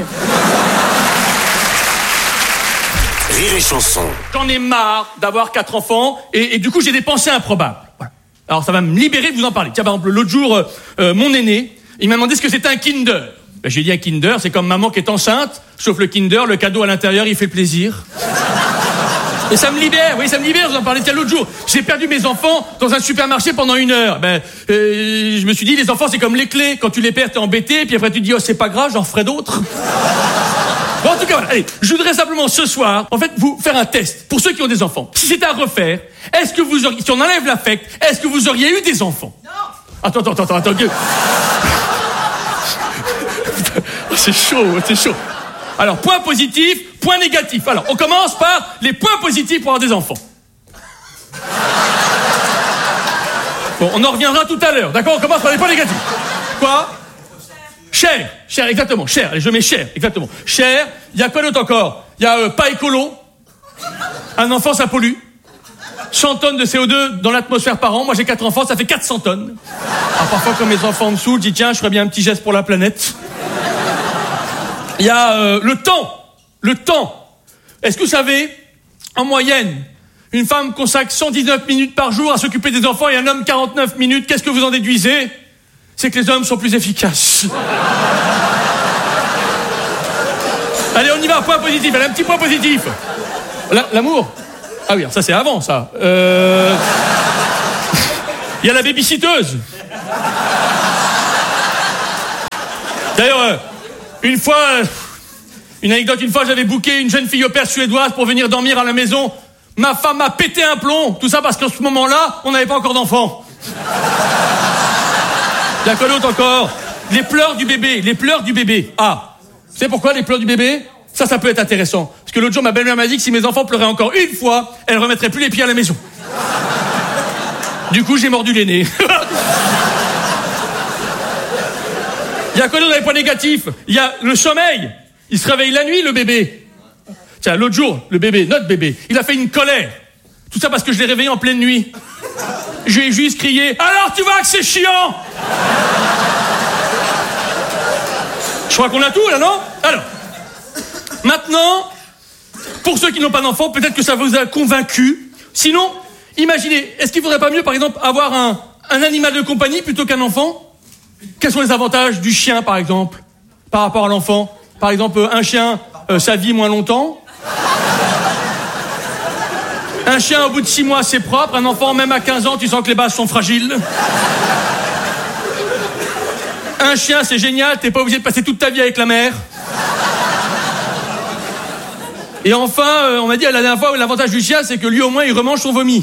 Rire et chanson. J'en ai marre d'avoir quatre enfants et, et du coup j'ai des pensées improbables. Voilà. Alors ça va me libérer de vous en parler. Tiens, par exemple, l'autre jour, euh, mon aîné, il m'a demandé ce que c'était un Kinder. Ben, j'ai dit un Kinder, c'est comme maman qui est enceinte, sauf le Kinder, le cadeau à l'intérieur, il fait plaisir. Et ça me libère, oui, ça me libère, je vous en parlais. Tiens, l'autre jour, j'ai perdu mes enfants dans un supermarché pendant une heure. Ben, euh, je me suis dit, les enfants, c'est comme les clés. Quand tu les perds, t'es embêté, puis après tu te dis, oh, c'est pas grave, j'en ferai d'autres. Bon, en tout cas, voilà. Allez, je voudrais simplement ce soir, en fait, vous faire un test pour ceux qui ont des enfants. Si c'était à refaire, est-ce que vous auriez, si on enlève l'affect, est-ce que vous auriez eu des enfants? Non. Attends, attends, attends, attends. C'est chaud, c'est chaud. Alors, point positif, point négatif. Alors, on commence par les points positifs pour avoir des enfants. Bon, on en reviendra tout à l'heure, d'accord? On commence par les points négatifs. Quoi? Cher, cher, exactement, cher. Allez, je mets cher, exactement. Cher, il y a quoi d'autre encore? Il y a euh, pas écolo. Un enfant, ça pollue. cent tonnes de C O deux dans l'atmosphère par an. Moi, j'ai quatre enfants, ça fait quatre cents tonnes. Alors, parfois, quand mes enfants me saoulent, je dis, tiens, je ferais bien un petit geste pour la planète. Il y a euh, le temps. Le temps. Est-ce que vous savez, en moyenne, une femme consacre cent dix-neuf minutes par jour à s'occuper des enfants et un homme quarante-neuf minutes. Qu'est-ce que vous en déduisez? C'est que les hommes sont plus efficaces. Allez, on y va, point positif. Allez, un petit point positif. La, l'amour. Ah oui, ça c'est avant, ça. Euh... Il y a la babysitteuse. D'ailleurs, euh, une fois, euh, une anecdote, une fois j'avais booké une jeune fille au père suédoise pour venir dormir à la maison. Ma femme m'a pété un plomb. Tout ça parce qu'en ce moment-là, on n'avait pas encore d'enfant. Il y a quoi d'autre encore? Les pleurs du bébé, les pleurs du bébé. Ah, vous savez pourquoi les pleurs du bébé? Ça, ça peut être intéressant. Parce que l'autre jour, ma belle-mère m'a dit que si mes enfants pleuraient encore une fois, elle ne remettrait plus les pieds à la maison. Du coup, j'ai mordu les nez. Il y a quoi d'autre dans les points négatifs? Il y a le sommeil. Il se réveille la nuit, le bébé. Tiens, l'autre jour, le bébé, notre bébé, il a fait une colère. Tout ça parce que je l'ai réveillé en pleine nuit. Je lui ai juste crié « Alors, tu vois que c'est chiant !» Je crois qu'on a tout, là, non? Alors, maintenant, pour ceux qui n'ont pas d'enfants, peut-être que ça vous a convaincu. Sinon, imaginez, est-ce qu'il ne faudrait pas mieux, par exemple, avoir un, un animal de compagnie plutôt qu'un enfant? Quels sont les avantages du chien, par exemple, par rapport à l'enfant? Par exemple, un chien, euh, ça vit moins longtemps. Un chien, au bout de six mois, c'est propre. Un enfant, même à quinze ans, tu sens que les bases sont fragiles. Un chien, c'est génial, t'es pas obligé de passer toute ta vie avec la mère. Et enfin, euh, on m'a dit la dernière fois, l'avantage du chien, c'est que lui, au moins, il remange son vomi.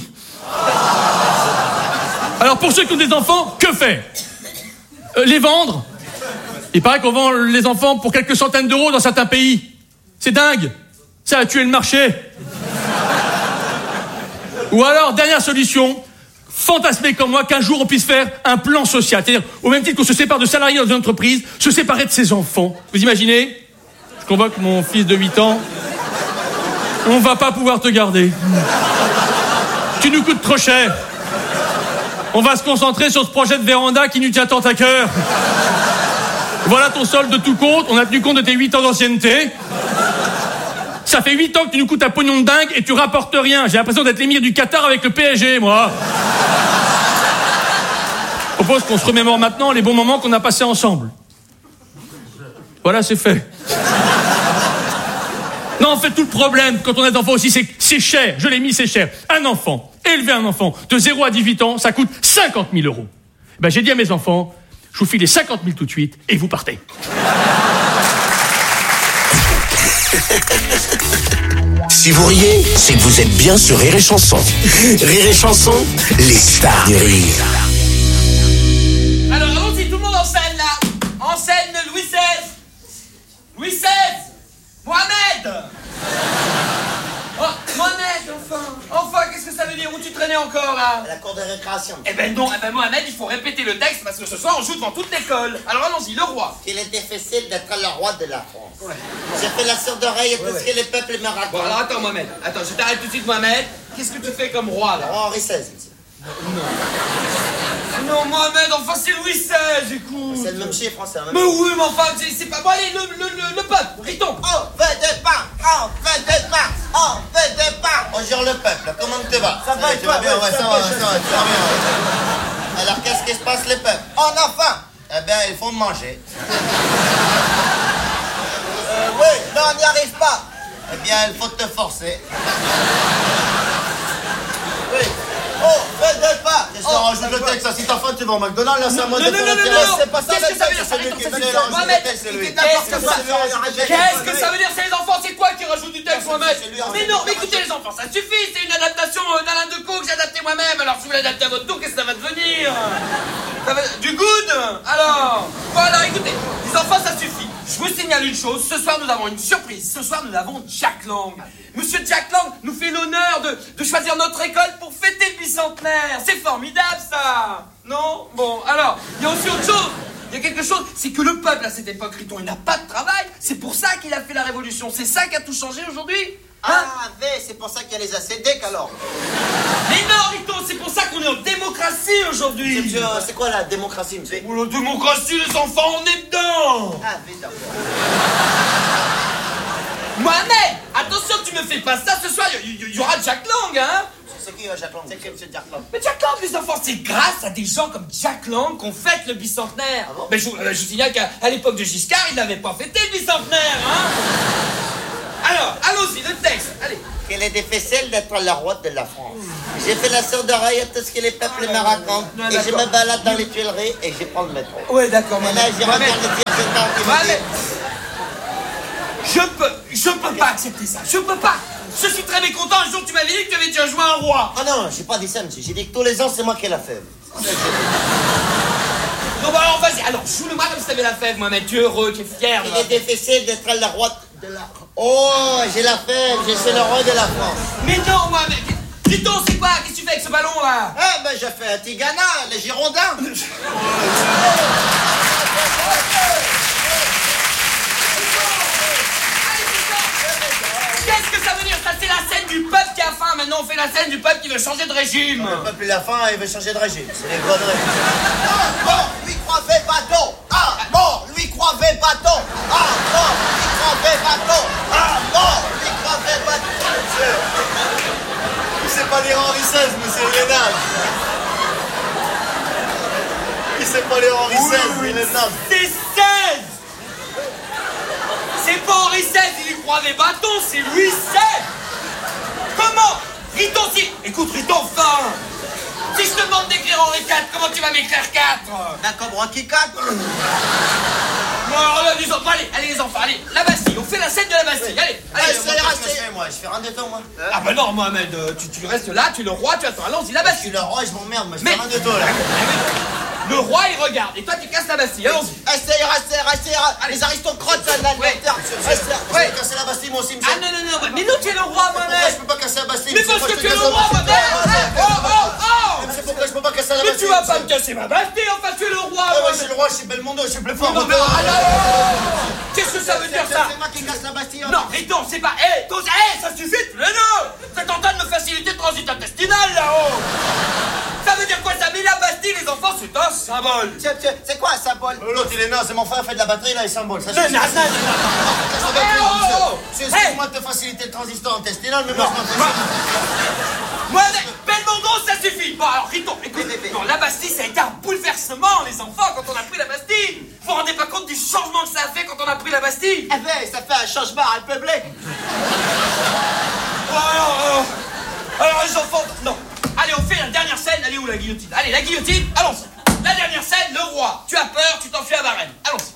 Alors, pour ceux qui ont des enfants, que faire? euh, Les vendre. Il paraît qu'on vend les enfants pour quelques centaines d'euros dans certains pays. C'est dingue. Ça a tué le marché. Ou alors, dernière solution, fantasmer comme moi qu'un jour on puisse faire un plan social. C'est-à-dire, au même titre qu'on se sépare de salariés dans une entreprise, se séparer de ses enfants. Vous imaginez? Je convoque mon fils de huit ans. On va pas pouvoir te garder. Tu nous coûtes trop cher. On va se concentrer sur ce projet de véranda qui nous tient tant à cœur. Voilà ton solde de tout compte. On a tenu compte de tes huit ans d'ancienneté. Ça fait huit ans que tu nous coûtes un pognon de dingue et tu rapportes rien. J'ai l'impression d'être l'émir du Qatar avec le P S G, moi. Je propose qu'on se remémore maintenant les bons moments qu'on a passés ensemble. Voilà, c'est fait. Non, en fait, tout le problème, quand on a des enfants aussi, c'est que c'est cher. Je l'ai mis, c'est cher. Un enfant, élever un enfant de zéro à dix-huit ans, ça coûte cinquante mille euros. Ben, j'ai dit à mes enfants, je vous file les cinquante mille tout de suite et vous partez. Si vous riez, c'est que vous êtes bien sur Rire et Chanson. Rire et Chanson, les stars du rire. Alors allons-y, tout le monde en scène là. En scène, Louis seize. Louis seize. Mohamed. Oh, Mohamed, enfin. Enfin, qu'est-ce que ça veut dire? Où tu traînais encore là? À la cour de récréation. Eh ben non, eh ben Mohamed, il faut répéter le texte parce que ce soir on joue devant toute l'école. Alors allons-y, le roi. Il est difficile d'être le roi de la France. Ouais. J'ai fait la sourde oreille et tout ouais, ce ouais. que les peuples me racontent. Bon alors attends Mohamed, attends, je t'arrête tout de suite Mohamed. Qu'est-ce que tu fais comme roi là? Henri seize, monsieur. Non. Non Mohamed, enfin c'est Louis seize, écoute. C'est le même chiffre français. Hein, mais oui, mais enfin c'est pas... Bon allez, le, le, le, le peuple, ritons. On veut de pain, on veut de pain, on veut de pain. Bonjour le peuple, comment tu vas? Ça va et toi? Bien, ouais, ça va, ça va, ça va bien. Alors qu'est-ce qui se passe les peuples? On a faim. Eh bien, il faut manger. Euh, oui, mais on n'y arrive pas. Eh bien, il faut te forcer. Oui. Oh, fais de pas. Qu'est-ce qu'on rajoute le texte? Si t'as faim, tu vas au McDonald's, là, c'est à moi de te l'intérêt. C'est pas ça, qu'est-ce que ça veut dire? C'est lui qui venait là. Mohamed, qu'est-ce que ça veut dire? C'est les enfants, c'est toi qui rajoute du texte, Mohamed. Mais non, mais écoutez les enfants, ça suffit. C'est une adaptation d'Alain Decaux que j'ai adapté moi-même. Alors, si vous l'adaptez à votre tour, qu'est-ce que ça va devenir? Du good? Alors, voilà, écoutez, les enfants, ça suffit. Je vous signale une chose, ce soir nous avons une surprise. Ce soir nous avons Jack Lang. Monsieur Jack Lang nous fait l'honneur de, de choisir notre école pour fêter le bicentenaire. C'est formidable ça. Non? Bon, alors, il y a aussi autre chose. Il y a quelque chose, c'est que le peuple à cette époque, Riton, il n'a pas de travail. C'est pour ça qu'il a fait la révolution. C'est ça qui a tout changé aujourd'hui. Hein? Ah, mais c'est pour ça qu'il y a les A C D alors. Mais non, Riton, c'est pour ça qu'on est en démocratie aujourd'hui. C'est quoi la démocratie, monsieur? Oh, la démocratie, les enfants, on est dedans. Ah, mais d'accord. Mohamed, attention, tu me fais pas ça ce soir, il y, y, y aura Jack Lang, hein? C'est qui, euh, Jack Lang? C'est qui, monsieur Jack Lang? Mais Jack Lang, les enfants, c'est grâce à des gens comme Jack Lang qu'on fête le bicentenaire. Ah bon? Mais je, euh, je vous signale qu'à l'époque de Giscard, il n'avait pas fêté le bicentenaire, hein? Alors, allons-y, le texte, allez. Quel est difficile d'être le roi de la France. J'ai fait la sourde oreille à tout ce que les peuples me racontent. Non, et je d'accord. me balade dans les Tuileries et je prends le métro. Ouais, d'accord, Et là, Mohamed. j'ai Mohamed. regardé le directeur qui me Mohamed. dit... Je peux, je peux pas accepter ça. Je peux pas. Je suis très mécontent. Un jour, tu m'avais dit que tu avais déjà joué un roi. Ah non, j'ai pas dit ça, monsieur. J'ai dit que tous les ans, c'est moi qui ai la fève. Non, bah alors, vas-y. Alors, joue-le-moi comme si t'avais la fève, Mohamed. Tu es heureux, tu es fier. Il est difficile d'être le roi de la... Oh, j'ai la fève, je suis le roi de la France. Mais non, Mohamed. Rito, c'est quoi? Qu'est-ce que tu fais avec ce ballon, là? Ah, ben, je fais un Tigana, les Girondins. Qu'est-ce que ça veut dire? Ça, c'est la scène du peuple qui a faim. Maintenant, on fait la scène du peuple qui veut changer de régime. Le peuple, il a faim, il veut changer de régime. C'est des conneries. Ah, bon, lui croivait bâton. Ah, bon, lui croivait bâton. Ah, bon, lui croivait bâton. Ah, bon, lui croivait bâton. Monsieur, il sait pas lire Henri seize, monsieur Lénage. Il sait pas lire Henri seize, oui, il est naze. C'est seize. C'est pas Henri seize, il y croyait bâton, c'est Louis seize. Comment? Rito, si... Écoute, Rito, enfin. Si je te demande d'écrire Henri quatre, comment tu vas m'écrire quatre? Ben, comme Rocky quatre. Bon, alors là, les enfants, allez, allez les enfants, allez, la Bastille, on fait la scène de la Bastille, allez, Ah, allez. c'est resté, moi, je fais rien de temps, moi. Ah bah non, Mohamed, euh, tu, tu restes là, tu es le roi, tu attends, allons-y, la Je suis Bastille. le roi et je m'emmerde, moi, je Mais- fais rien de temps, là. Le roi, il regarde, et toi, tu casses la Bastille, allons-y. Restez, restez, restez, les aristocrates, ça, l'Angleterre. Ouais. Je vais casser la Bastille, moi aussi, monsieur. Ah non, non, non, bah, mais nous, tu es le roi, Pourquoi je Mohamed. peux pas casser la Bastille? Mais monsieur, parce moi, que je tu es te le casse la roi, Bastille. Mohamed. Oh, oh, oh. Mais c'est pourquoi je peux pas casser la Mais Bastille? tu vas pas me monsieur. casser ma Bastille, enfin, tu es le roi, Ah ouais, je Mohamed. suis le roi, je suis Belmondo, je suis plus fort. Non, mais encore. ah, non. Qu'est-ce que ça veut dire, ça? C'est moi qui casse la Bastille. Non, Rito, c'est pas... Hé, tous... Hé, ça suffit, tous les deux. C'est en train de me faciliter le transit intestinal, là-haut. Ça veut dire quoi, ça? Mais la Bastille, les enfants, c'est un symbole. Tiens, tiens, c'est quoi un symbole? L'autre, il est naze, c'est mon frère, fait de la batterie, là, il symbole. Ça Non, suffit. non, non, Casse la Eh, Bastille, oh, monsieur. oh. C'est Eh. excuse-moi de te faciliter le transistor intestinal, mais moi, je m'en fais. Moi, Belmondo, ça suffit. Bon, alors, Rito, écoute, non, la Bastille, ça a été un bouleversement, les enfants, quand on a pris la Bastille. Vous vous rendez pas compte du changement que ça a fait quand on a pris la Bastille? Eh ben, ça fait un changement à le public. Bon, alors, alors, alors, les enfants, non. Allez, on fait la dernière scène. Elle est où, la guillotine? Allez, la guillotine, allons-y. La dernière scène, le roi. Tu as peur, tu t'enfuis à Varennes. Allons-y.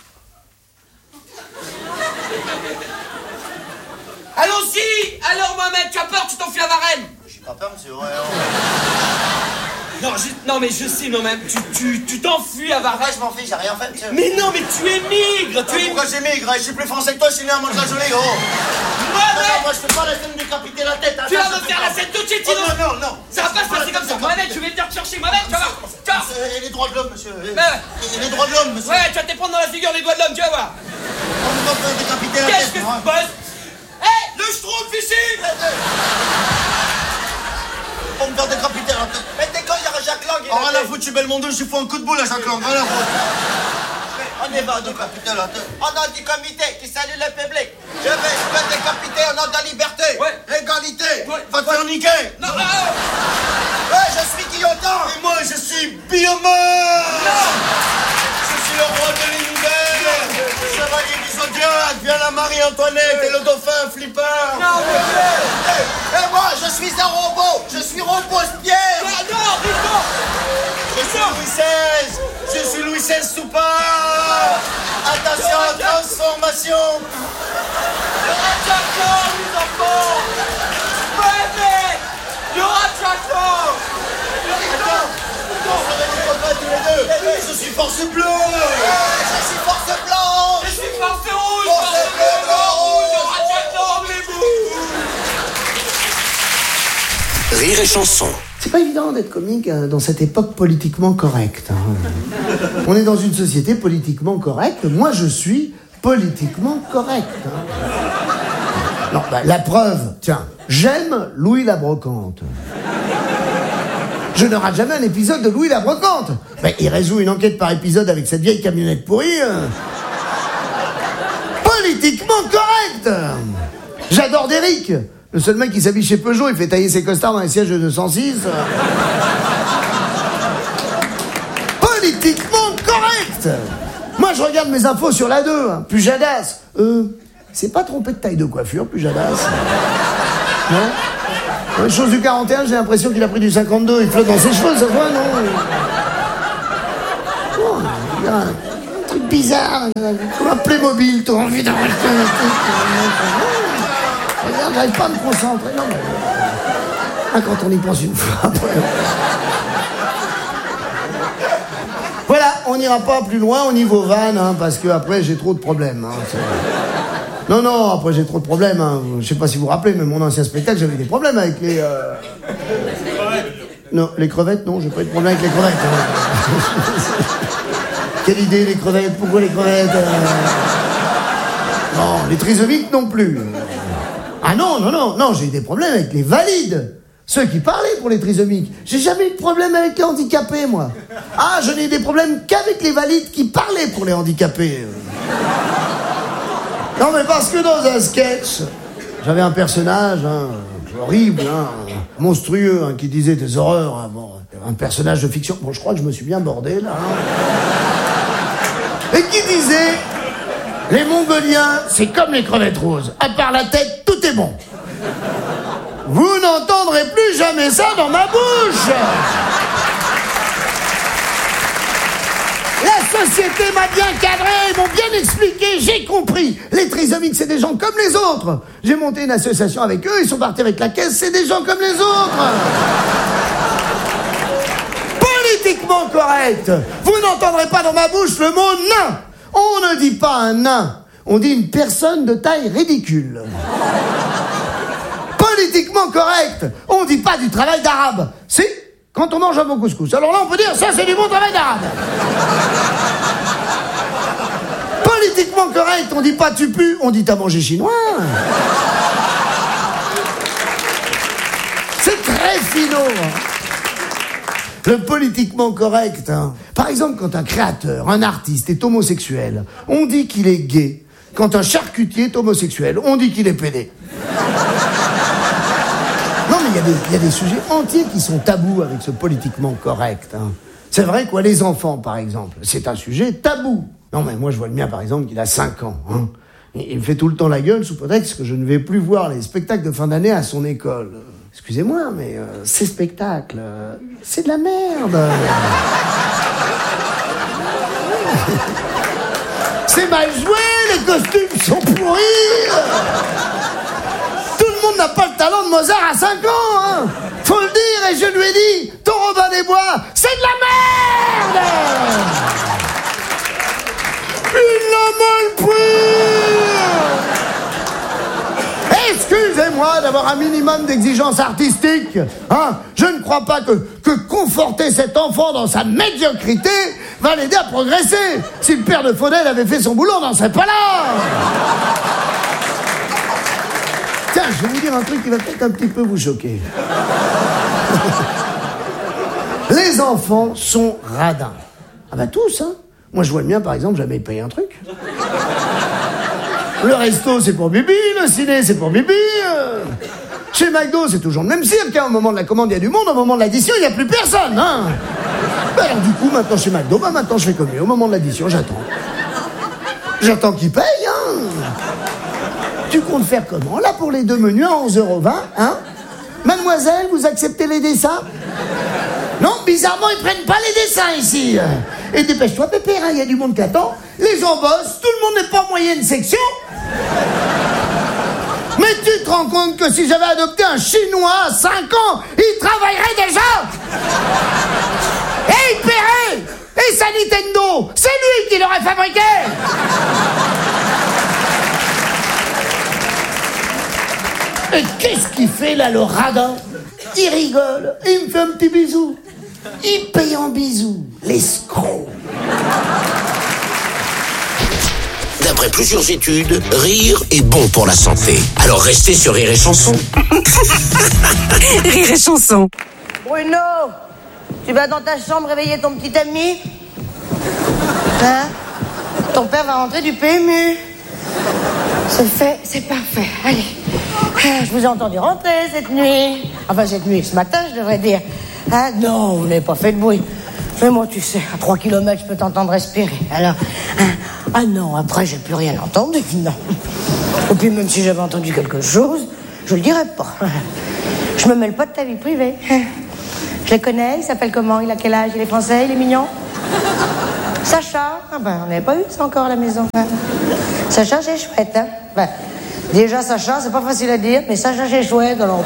Allons-y. Alors, Mohamed, tu as peur, tu t'enfuis à Varennes. J'ai pas peur, monsieur. Ouais, Non, je- non, mais je sais, non, même, tu, tu, tu t'enfuis à Après, Varennes. je m'en fiche, j'ai rien fait, monsieur. Mais non, mais tu émigres, tu Ah, es... pourquoi j'émigre? Je suis plus français que toi, je suis né à Mont-la-Jolie, gros. Non, non, Mohamed, moi, je fais pas la scène de décapiter la tête. hein, tu ça, vas je me fais faire pas. la scène tout de suite, Oh, sinon... non, non, non. Ça va pas se passer comme ça. Mohamed, je vais venir te chercher. Mohamed, tu vas voir. Tu vas voir. Et les droits de l'homme, monsieur. Et- Ouais. et les droits de l'homme, monsieur. Ouais, tu vas te prendre dans la figure les doigts de l'homme, tu vas voir. On ne peut pas décapiter la Qu'est-ce tête. que moi. tu bosses? Hé, le schtroumpf ici. Pour me faire décapiter la tête. Mais t'es quand il y aura Jacques Lang? Oh, rien à foutre, je suis Belmondo, je suis fou un coup de boule à Jacques Lang. Rien à foutre. On est va décapiter la tête. Au nom du comité qui salue le public, je vais me décapiter au nom de la liberté, Ouais. l'égalité. Ouais. Va te faire niquer. Non, non, non. Ouais, je suis guillotin. Et moi, je suis biomeur. Je suis le roi de l'univers. Chevalier du Zodiac, viens la Marie-Antoinette et le dauphin flipper. Non, mais... Et moi, je suis un robot. Je suis Robespierre. Ah, non, Rito. Je suis Louis seize. Je suis Louis seize Soupard. Attention, transformation. Il y aura Jacques Lang, les enfants. Mohamed, il y aura Jacques Lang. Je suis force bleue. Je suis force blanche. Je suis force rouge. Force Force bleue, bleue, blanc, rouge. Il y rouge. aura Jacques Lang, les bouts. Rire et chanson. C'est pas évident d'être comique euh, dans cette époque politiquement correcte. hein. On est dans une société politiquement correcte. Moi, je suis politiquement correct. hein. Non, bah, la preuve, tiens, j'aime Louis la Brocante. Je ne rate jamais un épisode de Louis la Brocante. Bah, il résout une enquête par épisode avec cette vieille camionnette pourrie. euh. Politiquement correct. J'adore Derrick. Le seul mec qui s'habille chez Peugeot, il fait tailler ses costards dans les sièges de deux cent six. Politiquement correct. Moi, je regarde mes infos sur la deux. hein. Pujadas. Euh, c'est pas trompé de taille de coiffure, Pujadas. Non? La chose du quarante et un, j'ai l'impression qu'il a pris du cinquante-deux. Il flotte dans ses cheveux, ça se voit, non? Oh, il y a un truc bizarre. Comme un Playmobil, t'as envie d'avoir... Regarde, j'arrive pas à me concentrer. Non, mais... Ah, quand on y pense une fois, après... Voilà, on n'ira pas plus loin au niveau van, hein, parce que après j'ai trop de problèmes. Hein, non, non, après j'ai trop de problèmes. Hein. Je sais pas si vous vous rappelez, mais mon ancien spectacle, j'avais des problèmes avec les... Euh... Non, les crevettes, non, j'ai pas eu de problème avec les crevettes. Hein. Quelle idée, les crevettes? Pourquoi les crevettes? euh... Non, les trisomiques non plus. Ah non, non, non, non, j'ai eu des problèmes avec les valides. Ceux qui parlaient pour les trisomiques. J'ai jamais eu de problème avec les handicapés, moi. Ah, je n'ai eu des problèmes qu'avec les valides qui parlaient pour les handicapés. Non, mais parce que dans un sketch, j'avais un personnage hein, horrible, hein, monstrueux, hein, qui disait des horreurs. Hein, bon, un personnage de fiction. Bon, je crois que je me suis bien bordé, là. Hein. Et qui disait... Les Mongoliens, c'est comme les crevettes roses. À part la tête, tout est bon. Vous n'entendrez plus jamais ça dans ma bouche. La société m'a bien cadré, ils m'ont bien expliqué, j'ai compris. Les trisomiques, c'est des gens comme les autres. J'ai monté une association avec eux, ils sont partis avec la caisse, c'est des gens comme les autres. Politiquement correct. Vous n'entendrez pas dans ma bouche le mot nain. On ne dit pas un nain, on dit une personne de taille ridicule. Politiquement correct, on dit pas du travail d'arabe. Si, quand on mange un bon couscous. Alors là, on peut dire, ça, c'est du bon travail d'arabe. Politiquement correct, on dit pas tu pues, on dit t'as mangé chinois. C'est très finot. Le politiquement correct, hein. Par exemple, quand un créateur, un artiste est homosexuel, on dit qu'il est gay. Quand un charcutier est homosexuel, on dit qu'il est pédé. Non, mais il y, y a des sujets entiers qui sont tabous avec ce politiquement correct. Hein. C'est vrai, quoi, les enfants, par exemple, c'est un sujet tabou. Non, mais moi, je vois le mien, par exemple, qu'il a cinq ans. Hein. Il me fait tout le temps la gueule sous prétexte que je ne vais plus voir les spectacles de fin d'année à son école. Excusez-moi, mais euh, ces spectacles, euh, c'est de la merde. C'est mal joué, les costumes sont pourris. Tout le monde n'a pas le talent de Mozart à cinq ans, hein. Faut le dire, et je lui ai dit, ton Robin des Bois, c'est de la merde. Il l'a mal pris. Excusez-moi d'avoir un minimum d'exigence artistique, hein. Je ne crois pas que, que conforter cet enfant dans sa médiocrité va l'aider à progresser. Si le père de Faudel avait fait son boulot, on n'en serait pas là. Tiens, je vais vous dire un truc qui va peut-être un petit peu vous choquer. Les enfants sont radins. Ah bah tous, hein. Moi, je vois le mien, par exemple, jamais payer un truc. Le resto, c'est pour Bibi, le ciné, c'est pour Bibi. Euh... Chez McDo, c'est toujours le même cirque. Hein. Au moment de la commande, il y a du monde. Au moment de l'addition, il n'y a plus personne. Hein. Ben alors, du coup, maintenant, chez McDo, ben, maintenant, je fais comme lui. Au moment de l'addition, j'attends. J'attends qu'il paye. Hein. Tu comptes faire comment? Là, pour les deux menus, à onze euros vingt, hein. Mademoiselle, vous acceptez les dessins? Non, bizarrement, ils prennent pas les dessins ici. Et dépêche-toi, pépère, il hein, y a du monde qui attend. Les gens bossent, tout le monde n'est pas en moyenne section. Mais tu te rends compte que si j'avais adopté un Chinois à cinq ans, il travaillerait déjà. Et il paierait. Et sa Nintendo, c'est lui qui l'aurait fabriqué. Et qu'est-ce qu'il fait là, le radin? Il rigole, il me fait un petit bisou. Il paye en bisous, l'escroc. D'après plusieurs études, rire est bon pour la santé. Alors restez sur Rire et Chanson. Rire et Chanson. Bruno, tu vas dans ta chambre réveiller ton petit ami? Hein? Ton père va rentrer du P M U. C'est fait, c'est parfait. Allez. Je vous ai entendu rentrer cette nuit. Enfin, cette nuit, ce matin, je devrais dire. Hein? Non, vous n'avez pas fait de bruit. Mais moi, tu sais, à trois kilomètres, je peux t'entendre respirer. Alors, hein? Ah non, après, j'ai plus rien entendu, non. Et puis, même si j'avais entendu quelque chose, Je le dirai pas. Je me mêle pas de ta vie privée. Je le connais, il s'appelle comment? Il a quel âge? Il est français, il est mignon? Sacha? Ah ben, on n'avait pas eu ça encore à la maison. Sacha, c'est chouette, hein? Ben, déjà, Sacha, c'est pas facile à dire, mais Sacha, c'est chouette, alors...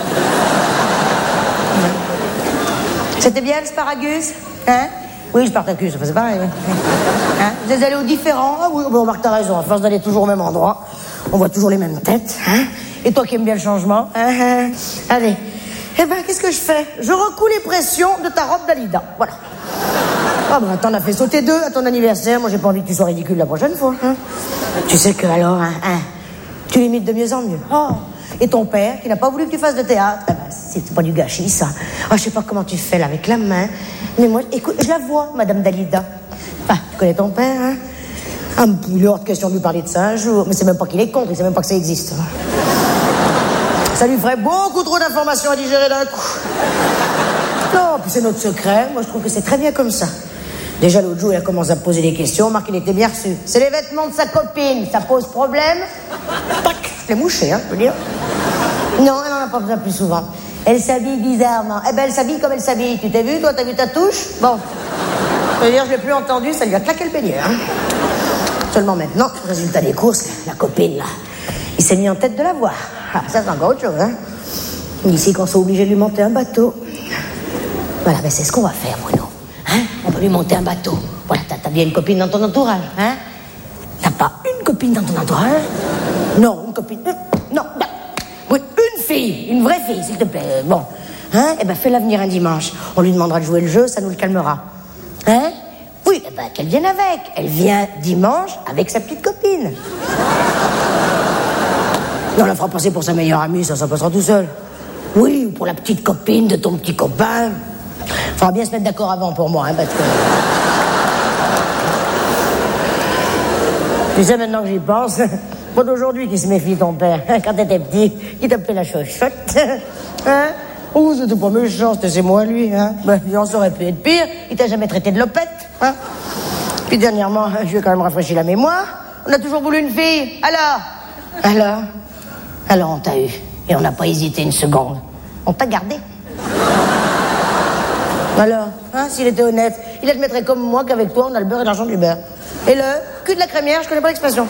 C'était bien, le Sparagus? Hein? Oui, le Spartacus, c'est pareil. Hein? Vous êtes allés aux différents? Ah oui, bon, Marc, t'as raison, à force d'aller toujours au même endroit, on voit toujours les mêmes têtes, hein? Et toi qui aimes bien le changement, hein? Allez. Eh ben, qu'est-ce que je fais? Je recoue les pressions de ta robe Dalida. Voilà. Ah ben, t'en as fait sauter deux à ton anniversaire. Moi, j'ai pas envie que tu sois ridicule la prochaine fois. Hein? Tu sais que, alors, hein, hein, tu l'imites de mieux en mieux. Oh. Et ton père, qui n'a pas voulu que tu fasses de théâtre, eh ben, c'est pas du gâchis, ça. Ah, je sais pas comment tu fais, là, avec la main. Mais moi, écoute, je la vois, Madame Dalida. Enfin, tu connais ton père, hein? Ah, il est hors de question de lui parler de ça un jour. Mais c'est même pas qu'il est contre, il sait même pas que ça existe. Ça lui ferait beaucoup trop d'informations à digérer d'un coup. Non, puis c'est notre secret. Moi, je trouve que c'est très bien comme ça. Déjà, l'autre jour, il a commencé à me poser des questions. Marc, il était bien reçu. C'est les vêtements de sa copine. Ça pose problème? Tac, je l'ai mouché, hein, je veux dire. Non, elle n'en a pas besoin plus souvent. Elle s'habille bizarrement. Eh ben, elle s'habille comme elle s'habille. Tu t'es vu, toi? T'as vu ta touche? Bon. Je veux dire, je l'ai plus entendu. Ça lui a claqué le pénier, hein. Seulement maintenant, résultat des courses, la copine, là, il s'est mis en tête de la voir. Ah, ça, c'est encore autre chose, hein. Ici, qu'on soit obligé de lui monter un bateau. Voilà, ben c'est ce qu'on va faire, Bruno. Hein? On va lui monter un bateau. Voilà, t'as, t'as bien une copine dans ton entourage, hein? T'as pas une copine dans ton entourage? Non, une copine... Une, non, non. Oui, une fille, une vraie fille, s'il te plaît. Bon, hein? Eh ben, fais-la venir un dimanche. On lui demandera de jouer le jeu, ça nous le calmera. Hein? Oui, eh ben, qu'elle vienne avec. Elle vient dimanche avec sa petite copine. Non, on la fera passer pour sa meilleure amie, ça, ça passera tout seul. Oui, ou pour la petite copine de ton petit copain. Faudra bien se mettre d'accord avant pour moi, hein, parce que... Tu sais, maintenant que j'y pense, pas d'aujourd'hui qui se méfie ton père. Quand t'étais petit, il t'appelait la chochotte. Hein? Oh, c'était pas méchant, c'était c'est moi, lui. Hein? Ben, on saurait pu être pire. Il t'a jamais traité de lopette. Hein? Puis dernièrement, je lui ai quand même rafraîchi la mémoire. On a toujours voulu une fille. Alors? Alors? Alors on t'a eu. Et on n'a pas hésité une seconde. On t'a gardé. Alors, hein, s'il était honnête, il admettrait comme moi qu'avec toi, on a le beurre et l'argent du beurre. Et le cul de la crémière, je connais pas l'expression.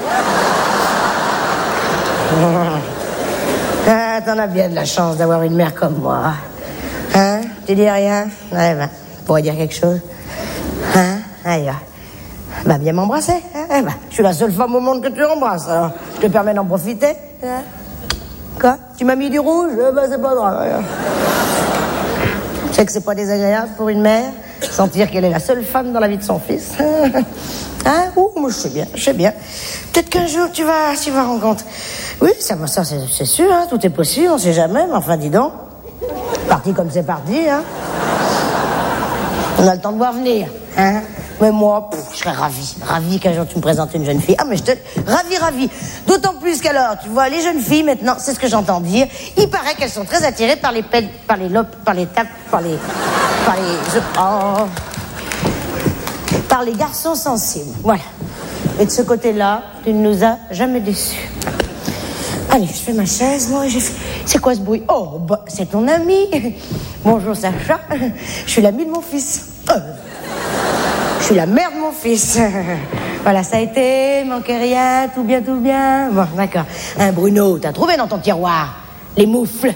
Ah, t'en as bien de la chance d'avoir une mère comme moi. Hein? Tu dis rien? Ouais, ben, pourrais dire quelque chose. Hein? Aïe, bah, viens m'embrasser. Hein? Eh ben, je suis la seule femme au monde que tu embrasses, alors je te permets d'en profiter. Hein? Quoi? Tu m'as mis du rouge? Eh ben, c'est pas grave. Je sais que c'est pas désagréable pour une mère, sentir qu'elle est la seule femme dans la vie de son fils. Hein? Ouh, moi, je sais bien, je sais bien. Peut-être qu'un jour, tu vas, tu vas rencontrer... Oui, ça, ça c'est, c'est sûr, hein, tout est possible, on sait jamais, mais enfin, dis donc. Parti comme c'est parti, hein. On a le temps de voir venir, hein. Mais moi, pff, je serais ravi, ravi qu'un jour tu me présentes une jeune fille. Ah, mais je te... Ravi, ravi. D'autant plus qu'alors, tu vois, les jeunes filles, maintenant, c'est ce que j'entends dire, il paraît qu'elles sont très attirées par les pèdes, par les lopes, par les tapes, par les... par les... Oh... par les garçons sensibles, voilà. Et de ce côté-là, tu ne nous as jamais déçus. Allez, je fais ma chaise, moi, j'ai fait... C'est quoi ce bruit? Oh, bah, c'est ton ami. Bonjour, Sacha. Je suis l'ami de mon fils. Euh... Je suis la mère de mon fils. Voilà, ça a été, manquait rien, tout bien, tout bien. Bon, d'accord. Hein, Bruno, t'as trouvé dans ton tiroir les moufles.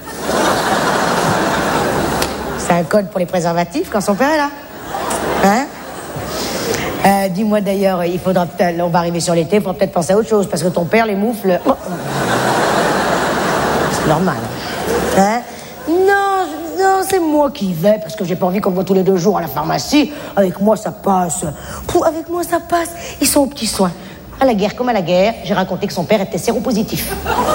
C'est un code pour les préservatifs quand son père est là. Hein? Euh, dis-moi d'ailleurs, il faudra peut-être, on va arriver sur l'été, il faudra peut-être penser à autre chose, parce que ton père, les moufles... Oh. C'est normal. Hein? Non, non, c'est moi qui y vais, parce que j'ai pas envie qu'on me voit tous les deux jours à la pharmacie. Avec moi, ça passe. Pouh, avec moi, ça passe. Ils sont aux petits soins. À la guerre comme à la guerre, j'ai raconté que son père était séropositif.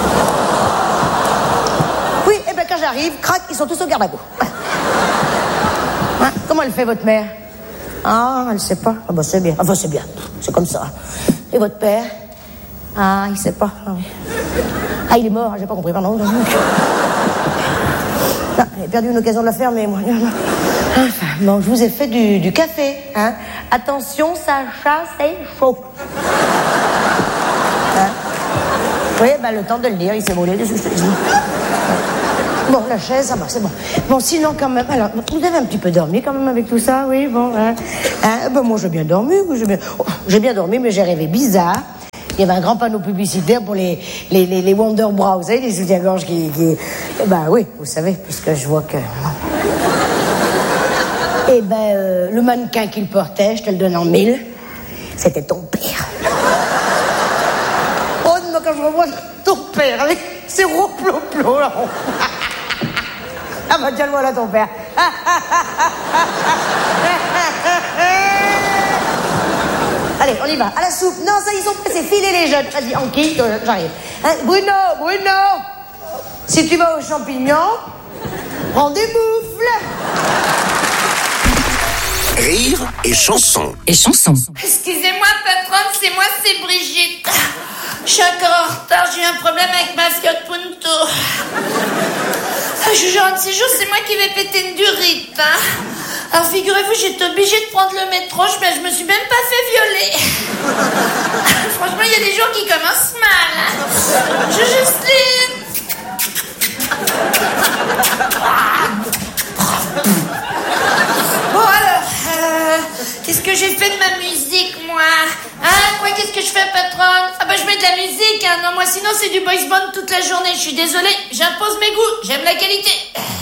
Oui, et bien quand j'arrive, crac, ils sont tous au garde à vous. Hein? Comment elle fait, votre mère? Ah, elle sait pas. Ah bah c'est bien. Enfin, c'est bien. C'est comme ça. Et votre père? Ah, il sait pas. Ah, il est mort. J'ai pas compris, pardon. Non, j'ai perdu une occasion de la fermer, moi. Enfin, bon, je vous ai fait du, du café, hein. Attention, Sacha, c'est chaud. Hein? Oui, ben le temps de le dire, il s'est brûlé dessus, je te dis. Bon, la chaise, ça va, c'est bon. Bon, sinon, quand même, alors, vous avez un petit peu dormi quand même avec tout ça, oui, bon, hein, hein, ben moi j'ai bien dormi, oui, j'ai bien, oh, j'ai bien dormi, mais j'ai rêvé bizarre. Il y avait un grand panneau publicitaire pour les, les, les, les Wonder Bras, vous savez, les soutiens-gorge qui, qui... Ben oui, vous savez, puisque je vois que... Eh ben, euh, le mannequin qui le portait, je te le donne en mille, c'était ton père. Oh, moi, quand je revois ton père, avec ses gros plots-plots, là. Ah bah tiens, le voilà ton père. Allez, on y va. À la soupe. Non, ça, ils sont pressés. Filez les jeunes. Vas-y, Anki, euh, j'arrive. Hein, Bruno, Bruno, si tu vas aux champignons, prends des moufles. Rire et chanson. Et chanson. Excusez-moi, patronne, c'est moi, c'est Brigitte. Je suis encore en retard, j'ai eu un problème avec ma Fiat Punto. Je vous jure, un de ces jours, c'est moi qui vais péter une durite. Hein. Alors figurez-vous, j'étais obligée de prendre le métro, je, je me suis même pas fait violer. Franchement, il y a des jours qui commencent mal. Hein. Je Justine. Bon alors, euh, qu'est-ce que j'ai fait de ma musique, moi? Hein, quoi, qu'est-ce que je fais, patronne? Ah bah je mets de la musique, hein. Non, moi sinon c'est du boys band toute la journée. Je suis désolée, j'impose mes goûts, j'aime la qualité.